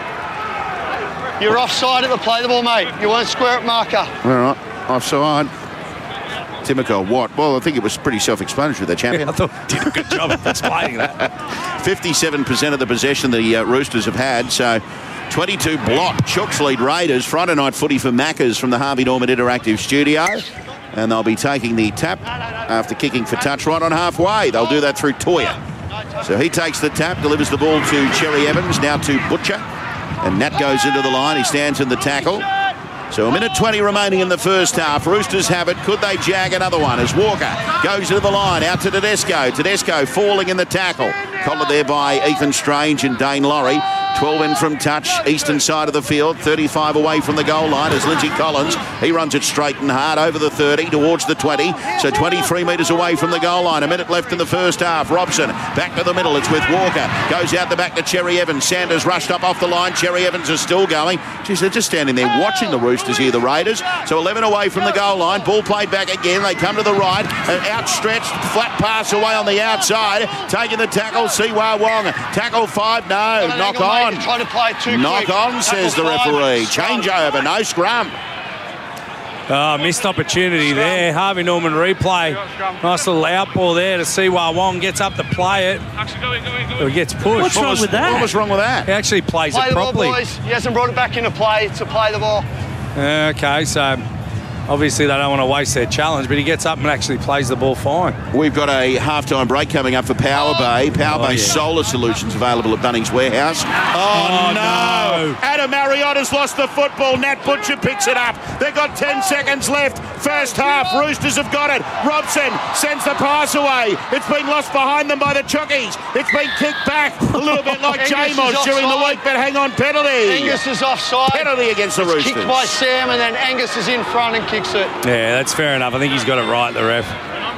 You're offside at the play the ball, mate. You weren't square at marker. All right, offside. Timoko, what? Well, I think it was pretty self-explanatory, the champion. I thought he did a good job of explaining that. 57% of the possession the Roosters have had, so 22 block. Chooks lead Raiders. Friday night footy for Maccas from the Harvey Norman Interactive Studio. And they'll be taking the tap after kicking for touch right on halfway. They'll do that through Toya. So he takes the tap, delivers the ball to Cherry Evans, now to Butcher. And Nat goes into the line. He stands in the tackle. So 1:20 remaining in the first half. Roosters have it. Could they jag another one as Walker goes into the line, out to Tedesco. Tedesco falling in the tackle. Collared there by Ethan Strange and Dane Laurie. 12 in from touch, eastern side of the field, 35 away from the goal line as Lindsay Collins. He runs it straight and hard over the 30 towards the 20. So 23 metres away from the goal line. A minute left in the first half. Robson back to the middle. It's with Walker. Goes out the back to Cherry Evans. Sanders rushed up off the line. Cherry Evans is still going. Geez, they're just standing there watching the Roosters here, the Raiders. So 11 away from the goal line. Ball played back again. They come to the right. An outstretched flat pass away on the outside. Taking the tackle, Siwa Wong. Tackle 5, no. Knock on. Trying to play it too Knock quick. on, says the referee. Change over, no scrum. Missed opportunity there. Harvey Norman replay. Nice little outball there to Siwa Wong. Gets up to play it. Or he gets pushed. What's wrong with that? What was wrong with that? He actually plays Play it the ball, properly. boys. He hasn't brought it back into play to play the ball. Okay, so obviously they don't want to waste their challenge, but he gets up and actually plays the ball fine. We've got a halftime break coming up for Power Bay. Power Bay solar solutions available at Bunnings Warehouse. Oh, no. Adam Mariotta's lost the football. Nat Butcher picks it up. They've got 10 seconds left. First half, Roosters have got it. Robson sends the pass away. It's been lost behind them by the Chookies. It's been kicked back a little bit like Jamos during the week, but hang on, penalty. Angus is offside. Penalty against the Roosters. Kicked by Sam, and then Angus is in front and kicks it. Yeah, that's fair enough. I think he's got it right, the ref.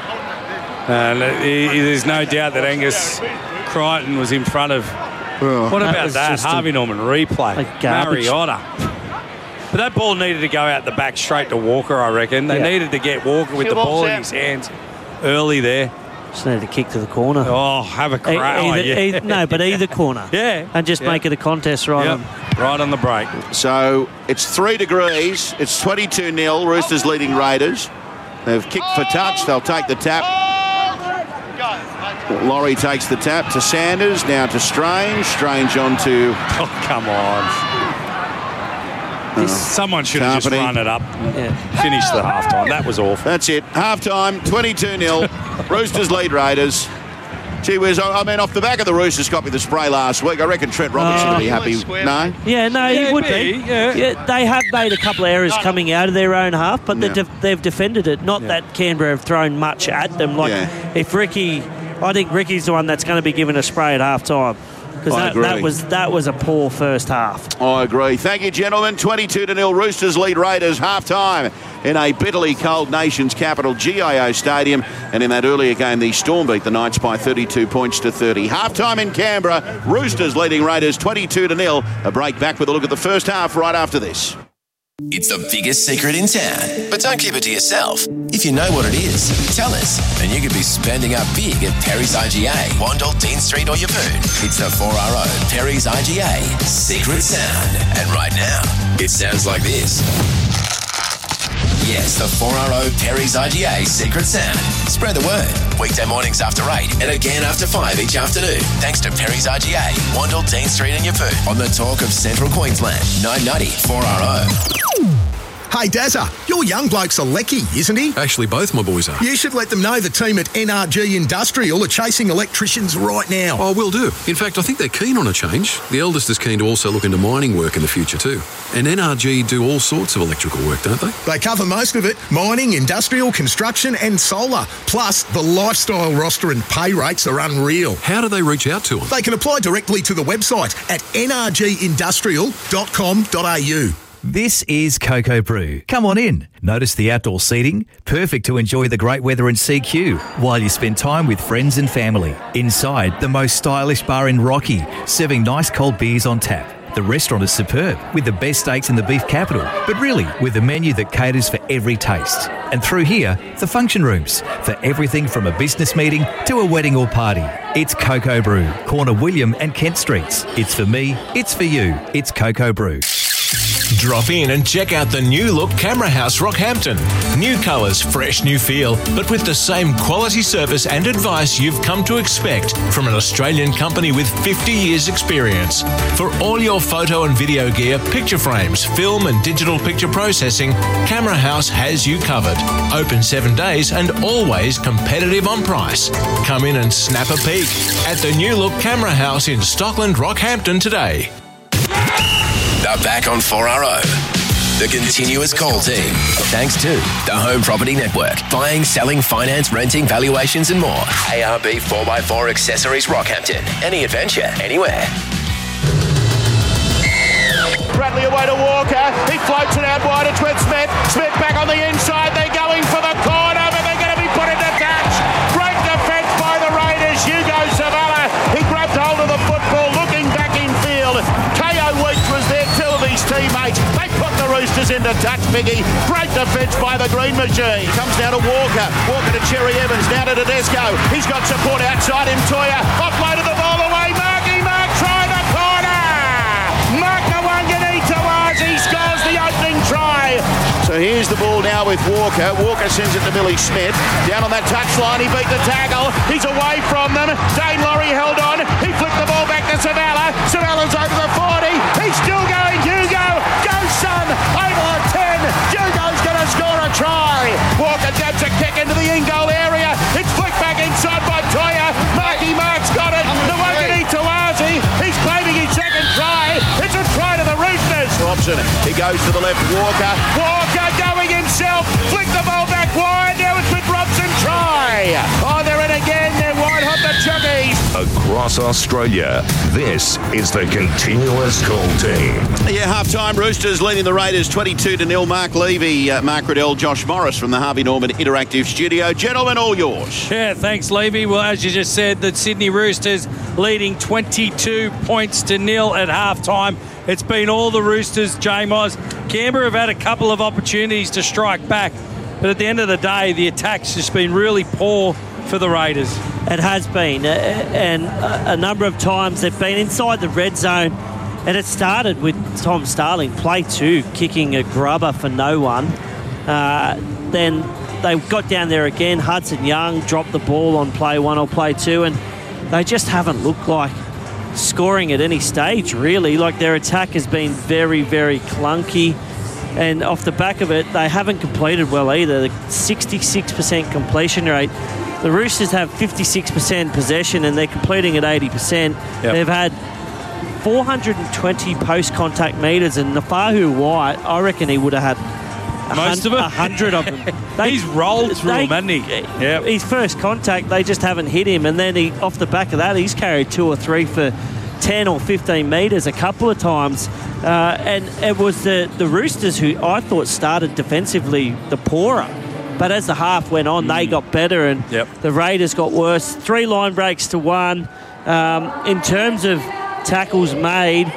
And there's no doubt that Angus Crichton was in front of... what about that? Harvey Norman replay. Mariotta. But that ball needed to go out the back straight to Walker, I reckon. They needed to get Walker with the ball in his hands early there. Just needed to kick to the corner. Oh, have a crack. But either corner. Yeah. And just make it a contest right on the break. So it's 3 degrees. It's 22-0. Roosters leading Raiders. They've kicked for touch. They'll take the tap. Laurie takes the tap to Sanders. Now to Strange. Strange on to... Oh, come on. Someone should have just run it up and finished the halftime. That was awful. That's it. Halftime, 22-0. Roosters lead Raiders. Gee whiz, I mean, off the back of the Roosters copy the spray last week, I reckon Trent Robinson would be happy. No? Yeah, no, he would be. Yeah, they have made a couple of errors coming out of their own half, but they've defended it. Not that Canberra have thrown much at them. Like, if Ricky... I think Ricky's the one that's going to be given a spray at half-time. Because that was a poor first half. I agree. Thank you, gentlemen. 22-0 Roosters lead Raiders half-time in a bitterly cold nation's capital, GIO Stadium. And in that earlier game, the Storm beat the Knights by 32 points to 30. Half-time in Canberra, Roosters leading Raiders 22-0. A break back with a look at the first half right after this. It's the biggest secret in town, but don't keep it to yourself. If you know what it is, tell us, and you could be spending up big at Perry's IGA, Wandle, Dean Street or Yavoon. It's the 4RO Perry's IGA Secret Sound. And right now, it sounds like this. Yes, the 4RO Perry's IGA Secret Sound. Spread the word. Weekday mornings after 8 and again after 5 each afternoon. Thanks to Perry's IGA, Wandle, Dean Street and Yavoon. On the talk of Central Queensland, 990 4RO. Hey, Dazza, your young bloke's a lecky, isn't he? Actually, both my boys are. You should let them know the team at NRG Industrial are chasing electricians right now. Oh, will do. In fact, I think they're keen on a change. The eldest is keen to also look into mining work in the future too. And NRG do all sorts of electrical work, don't they? They cover most of it. Mining, industrial, construction and solar. Plus, the lifestyle roster and pay rates are unreal. How do they reach out to them? They can apply directly to the website at nrgindustrial.com.au. This is Cocoa Brew. Come on in. Notice the outdoor seating, perfect to enjoy the great weather in CQ while you spend time with friends and family. Inside, the most stylish bar in Rocky, serving nice cold beers on tap. The restaurant is superb, with the best steaks in the beef capital, but really with a menu that caters for every taste. And through here, the function rooms, for everything from a business meeting to a wedding or party. It's Cocoa Brew, corner William and Kent Streets. It's for me, it's for you, it's Cocoa Brew. Drop in and check out the new look Camera House Rockhampton. New colours, fresh new feel, but with the same quality service and advice you've come to expect from an Australian company with 50 years experience. For all your photo and video gear, picture frames, film and digital picture processing, Camera House has you covered. Open 7 days and always competitive on price. Come in and snap a peek at the new look Camera House in Stockland, Rockhampton today. They're back on 4RO. The continuous call team. Thanks to the Home Property Network. Buying, selling, finance, renting, valuations and more. ARB 4x4 Accessories Rockhampton. Any adventure, anywhere. Bradley away to Walker. He floats it out wide. It's with Smith. Smith back on the inside. They're going for the corner, but they're going to be put into touch. Great defence by the Raiders. Hugo Zavala. He grabbed hold of the football, looking back in field. K.O. Weeks was there, two of his teammates. They put the Roosters into touch, Biggie. Great defence by the Green Machine. Comes down to Walker. Walker to Cherry Evans. Now to Tedesco. He's got support outside him. Toya offloaded the ball away. Marky Mark try the corner. Mark Nawangini-Tawazi scores the opening try. So here's the ball now with Walker. Walker sends it to Billy Smith. Down on that touchline, he beat the tackle. He's away from them. Dane Laurie held on. He flicked the ball back to Zavala. Zavala's over the 40. He's still going. Hugo, go son. Over the 10. Hugo's going to score a try. Walker dabs a kick into the in-goal area. It's flicked back inside by Toya. Marky Mark's got it. Nawangini-Tawazi. He's claiming his second try. It's a try to the Roosters. Robson, he goes to the left. Walker going himself. Flick the ball back wide. Now it's with Robson. Try. Oh, they're in again. They're wide hot, the Chuggies. Across Australia, this is the continuous call team. Yeah, half-time Roosters leading the Raiders 22-0. Mark Levy, Mark Riddell, Josh Morris from the Harvey Norman Interactive Studio. Gentlemen, all yours. Yeah, thanks, Levy. Well, as you just said, the Sydney Roosters leading 22 points to nil at half-time. It's been all the Roosters, J-Moz. Canberra have had a couple of opportunities to strike back, but at the end of the day, the attack's just been really poor for the Raiders. It has been, and a number of times they've been inside the red zone, and it started with Tom Starling, play 2, kicking a grubber for no one. Then they got down there again. Hudson Young dropped the ball on play 1 or play 2, and they just haven't looked like scoring at any stage, really. Like, their attack has been very, very clunky, and off the back of it, they haven't completed well either. The 66% completion rate. the Roosters have 56% possession and they're completing at 80%. Yep. They've had 420 post-contact metres, and Nafahu White, I reckon he would have had most of them. 100 of them. He's rolled through them, hasn't he? Yep. His first contact, they just haven't hit him, and then off the back of that, he's carried 2 or 3 for 10 or 15 metres a couple of times. And it was the Roosters who I thought started defensively the poorer. But as the half went on, they got better, and the Raiders got worse. 3 line breaks to 1. In terms of tackles made,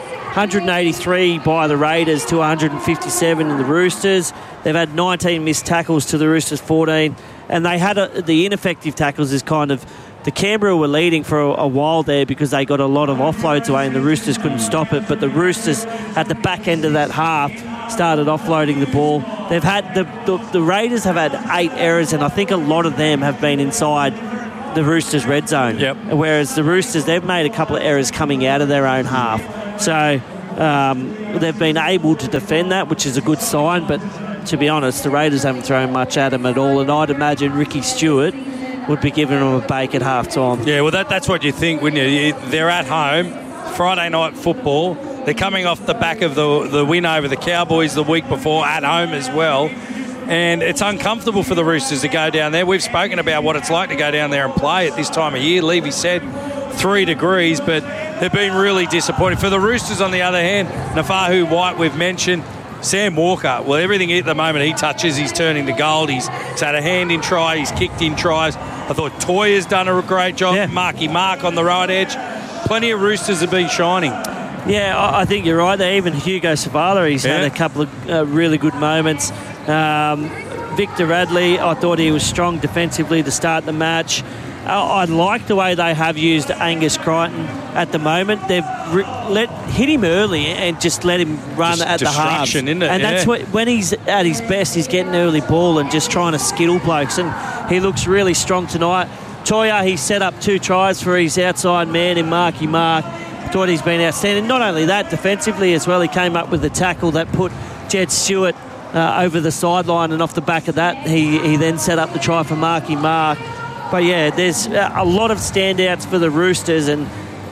183 by the Raiders to 157 in the Roosters. They've had 19 missed tackles to the Roosters 14. And they had the ineffective tackles is kind of... The Canberra were leading for a while there because they got a lot of offloads away and the Roosters couldn't stop it. But the Roosters, at the back end of that half, started offloading the ball. They've had the Raiders have had 8 errors, and I think a lot of them have been inside the Roosters' red zone. Yep. Whereas the Roosters, they've made a couple of errors coming out of their own half. So they've been able to defend that, which is a good sign. But to be honest, the Raiders haven't thrown much at them at all. And I'd imagine Ricky Stewart would be giving them a bake at half-time. Yeah, well, that's what you think, wouldn't you? They're at home, Friday night football. They're coming off the back of the win over the Cowboys the week before, at home as well. And it's uncomfortable for the Roosters to go down there. We've spoken about what it's like to go down there and play at this time of year. Levy said 3 degrees, but they've been really disappointed. For the Roosters, on the other hand, Nafahu White, we've mentioned. Sam Walker, well, everything at the moment he touches, he's turning to gold. He's had a hand in try, he's kicked in tries. I thought Toya's done a great job. Yeah. Marky Mark on the right edge. Plenty of Roosters have been shining. Yeah, I think you're right there. Even Hugo Savala, he's had a couple of really good moments. Victor Radley, I thought he was strong defensively to start the match. I like the way they have used Angus Crichton at the moment. They've hit him early and just let him run at the halves. Isn't it? And that's when he's at his best, he's getting early ball and just trying to skittle blokes. And he looks really strong tonight. Toya, he set up 2 tries for his outside man in Marky Mark. Thought he's been outstanding. Not only that, defensively as well, he came up with the tackle that put Jed Stewart over the sideline, and off the back of that, he then set up the try for Marky Mark. But yeah, there's a lot of standouts for the Roosters, and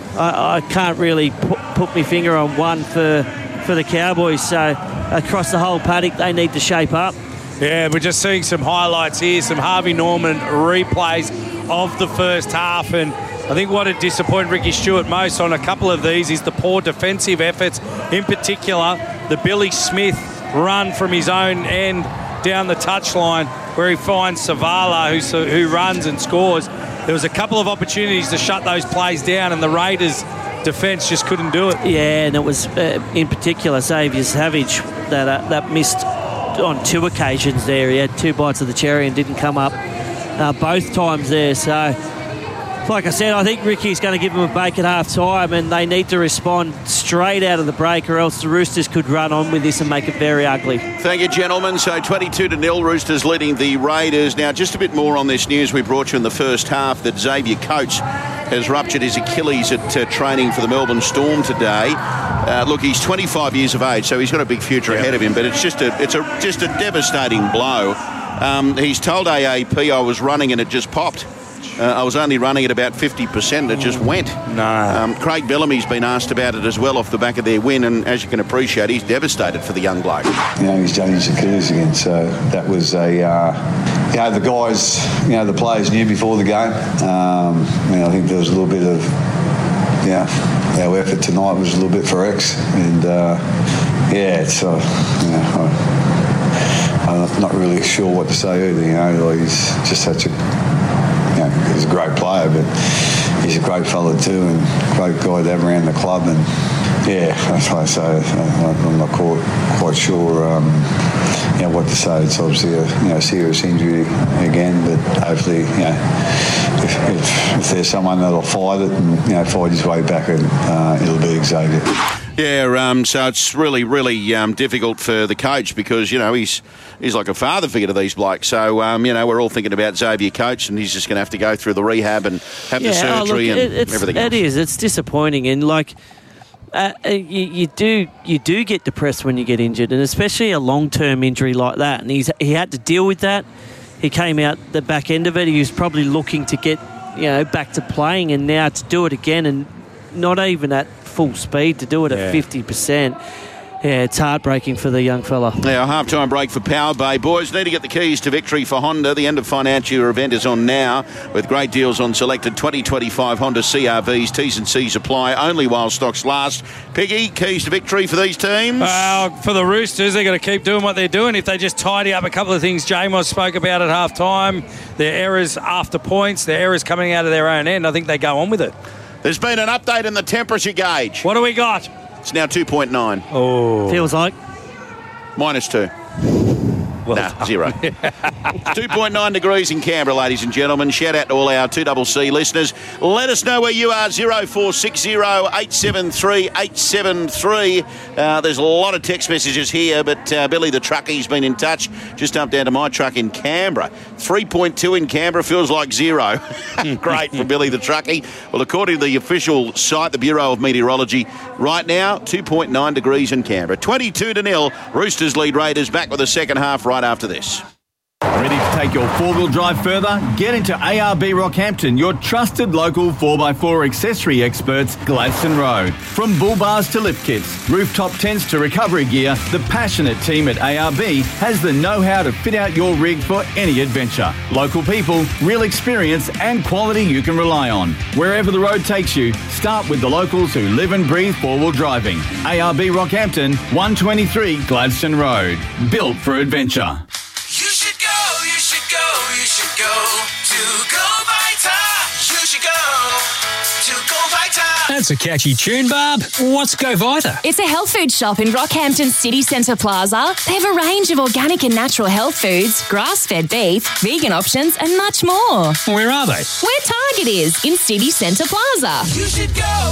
I can't really put my finger on one for the Cowboys. So across the whole paddock, they need to shape up. Yeah, we're just seeing some highlights here, some Harvey Norman replays of the first half, and I think what had disappointed Ricky Stewart most on a couple of these is the poor defensive efforts. In particular, the Billy Smith run from his own end down the touchline where he finds Savala who runs and scores. There was a couple of opportunities to shut those plays down, and the Raiders' defence just couldn't do it. Yeah, and it was in particular Xavier Savage that missed on 2 occasions there. He had 2 bites of the cherry and didn't come up both times there. So, like I said, I think Ricky's going to give them a bake at half-time, and they need to respond straight out of the break, or else the Roosters could run on with this and make it very ugly. Thank you, gentlemen. So 22-0, Roosters leading the Raiders. Now, just a bit more on this news we brought you in the first half, that Xavier Coates has ruptured his Achilles at training for the Melbourne Storm today. Look, he's 25 years of age, so he's got a big future ahead of him, but it's just a devastating blow. He's told AAP, I was running and it just popped. I was only running at about 50%. It just went. No. Craig Bellamy's been asked about it as well off the back of their win, and as you can appreciate, he's devastated for the young bloke. He's done his Achilles again, so that was the guys, the players knew before the game. I think there was a little bit of, our effort tonight was a little bit for X, and I'm not really sure what to say either. He's just such a he's a great player, but he's a great fella too, and great guy to have around the club. And that's why I say I'm not quite sure what to say. It's obviously a serious injury again, but hopefully if there's someone that'll fight it and fight his way back, it'll be Xavier. Yeah, so it's really, really difficult for the coach because, he's like a father figure to these blokes. So, we're all thinking about Xavier Coates, and he's just going to have to go through the rehab and have the surgery and everything else. It is. It's disappointing. And, you do get depressed when you get injured, and especially a long-term injury like that. And he had to deal with that. he came out the back end of it. He was probably looking to get, back to playing, and now to do it again and not even at full speed, to do it at 50%. Yeah, it's heartbreaking for the young fella. Now, half-time break for Power Bay. Boys need to get the keys to victory for Honda. The end of financial year event is on now with great deals on selected 2025 Honda CRVs. T's and C's apply only while stocks last. Piggy, keys to victory for these teams? For the Roosters, they're going to keep doing what they're doing. If they just tidy up a couple of things Jamos spoke about at half-time, their errors after points, their errors coming out of their own end, I think they go on with it. There's been an update in the temperature gauge. What do we got? It's now 2.9. Oh. Feels like? -2. Zero. 2.9 degrees in Canberra, ladies and gentlemen. Shout out to all our 2CC listeners. Let us know where you are, 0460 873 873. There's a lot of text messages here, but Billy the Truckie's been in touch. Just jumped down to my truck in Canberra. 3.2 in Canberra feels like 0. Great for Billy the Truckie. Well, according to the official site, the Bureau of Meteorology, right now, 2.9 degrees in Canberra. 22-0. Roosters lead Raiders. Back with the second half right after this. Ready to take your four-wheel drive further? Get into ARB Rockhampton, your trusted local 4x4 accessory experts, Gladstone Road. From bull bars to lift kits, rooftop tents to recovery gear, the passionate team at ARB has the know-how to fit out your rig for any adventure. Local people, real experience and quality you can rely on. Wherever the road takes you, start with the locals who live and breathe four-wheel driving. ARB Rockhampton, 123 Gladstone Road. Built for adventure. Go to Go Vita. You should go to Go Vita. That's a catchy tune, Barb. What's Go Vita? It's a health food shop in Rockhampton City Centre Plaza. They have a range of organic and natural health foods, grass-fed beef, vegan options and much more. Where are they? Where Target is, in City Centre Plaza. You should go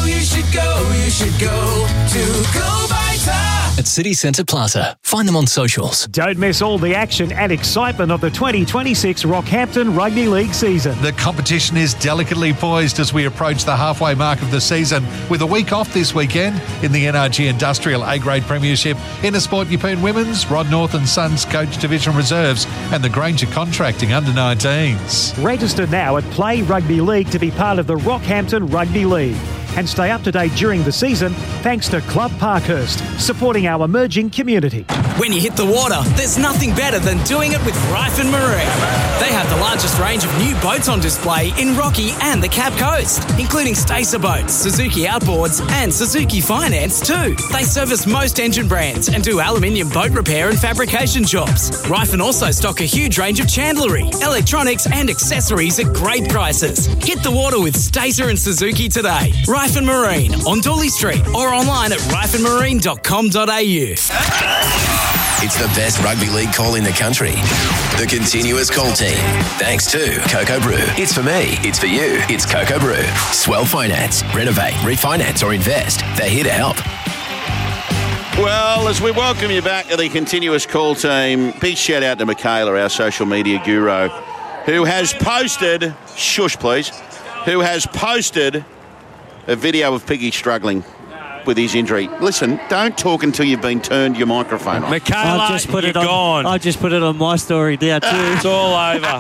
to Go Vita. At City Centre Plaza. Find them on socials. Don't miss all the action and excitement of the 2026 Rockhampton Rugby League season. The competition is delicately poised as we approach the halfway mark of the season, with a week off this weekend in the NRG Industrial A-Grade Premiership, Intersport Yeppoon Women's, Rod North and Sons Coach Division Reserves, and the Granger Contracting Under-19s. Register now at Play Rugby League to be part of the Rockhampton Rugby League. And stay up to date during the season thanks to Club Parkhurst, supporting our emerging community. When you hit the water, there's nothing better than doing it with Ryford Marine. They have the largest range of new boats on display in Rocky and the Cap Coast, including Stacer boats, Suzuki Outboards and Suzuki Finance too. They service most engine brands and do aluminium boat repair and fabrication jobs. Ryford also stock a huge range of chandlery, electronics and accessories at great prices. Hit the water with Stacer and Suzuki today. Ryford Marine on Dooley Street or online at ryfordmarine.com.au. It's the best rugby league call in the country. The Continuous Call team. Thanks to Coco Brew. It's for me. It's for you. It's Coco Brew. Swell Finance. Renovate, refinance or invest. They're here to help. Well, as we welcome you back to the Continuous Call team, big shout out to Michaela, our social media guru, who has posted, shush please, who has posted a video of Piggy struggling with his injury. Listen, don't talk until you've been turned your microphone on. Michaela, you're gone. I just put it on my story there too. It's all over.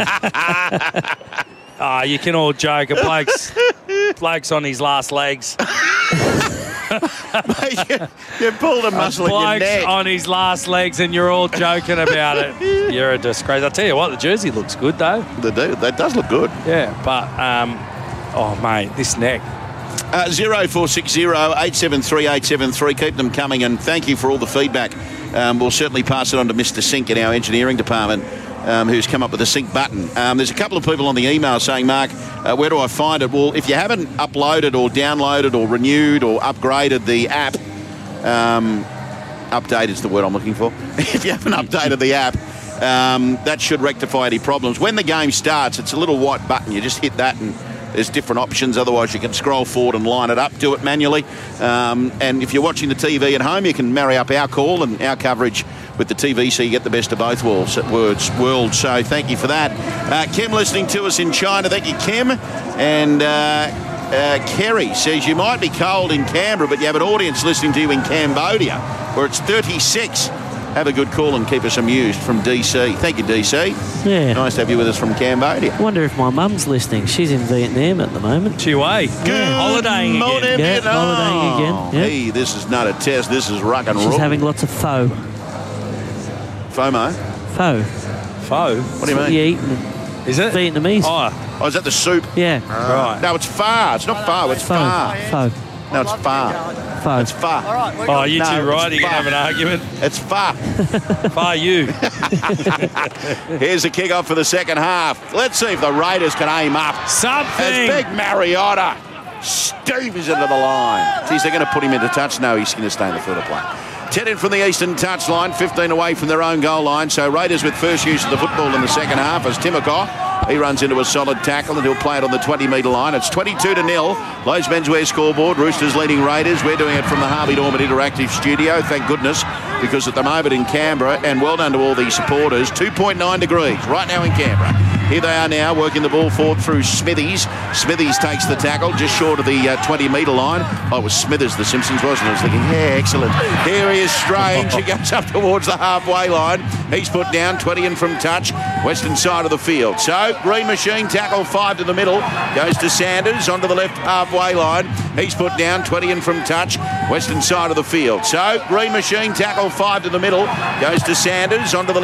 You can all joke. A bloke's on his last legs. You pulled a muscle in your neck. On his last legs and you're all joking about it. You're a disgrace. I'll tell you what, the jersey looks good though. That does look good. Yeah, but, oh mate, this neck. 0460 873 873. Keep them coming and thank you for all the feedback. We'll certainly pass it on to Mr. Sink in our engineering department, who's come up with a sync button. There's a couple of people on the email saying, Mark, where do I find it? Well, if you haven't uploaded or downloaded or renewed or upgraded the app, update is the word I'm looking for. If you haven't updated the app, that should rectify any problems. When the game starts, it's a little white button. You just hit that and there's different options. Otherwise, you can scroll forward and line it up. Do it manually. And if you're watching the TV at home, you can marry up our call and our coverage with the TV so you get the best of both worlds. So thank you for that. Kim listening to us in China. Thank you, Kim. And Kerry says you might be cold in Canberra, but you have an audience listening to you in Cambodia, where it's 36. have a good call and keep us amused from DC. Thank you, DC. Yeah. Nice to have you with us from Cambodia. I wonder if my mum's listening. She's in Vietnam at the moment. Good holidaying morning, again. Yeah, holidaying again. Yeah. Hey, this is not a test. This is rock and roll. She's having lots of pho. FOMO? Pho. Pho? What do you mean? You eat Is it? Vietnamese. Oh, is that the soup? Yeah. Right. No, it's pho. It's not pho. It's Pho. pho. Pho. No, it's pho. Pho. It's pho. Oh, you No, two right? it's You're going to have an argument? It's pho. Far you. Here's the kick-off for the second half. Let's see if the Raiders can aim up. Something. As Big Mariota steams into the line. Geez, they're going to put him into touch. No, he's going to stay in the field of play. 10 in from the eastern touchline, 15 away from their own goal line. So Raiders with first use of the football in the second half as Timoko, he runs into a solid tackle and he'll play it on the 20-metre line. It's 22-0. Lowe's Menswear scoreboard. Roosters leading Raiders. We're doing it from the Harvey Norman Interactive Studio. Thank goodness, because at the moment in Canberra, and well done to all these supporters, 2.9 degrees right now in Canberra. Here they are now, working the ball forward through Smithies. Smithies takes the tackle just short of the 20-metre line. Oh, it was Smithers, the Simpsons, wasn't it? I was thinking, yeah, excellent. Here he is, Strange. He goes up towards the halfway line. He's put down, 20 in from touch, western side of the field. So, Green Machine, tackle 5 to the middle, goes to Sanders, onto the left halfway line. He's put down, 20 in from touch, western side of the field. So, Green Machine, tackle 5 to the middle, goes to Sanders, onto the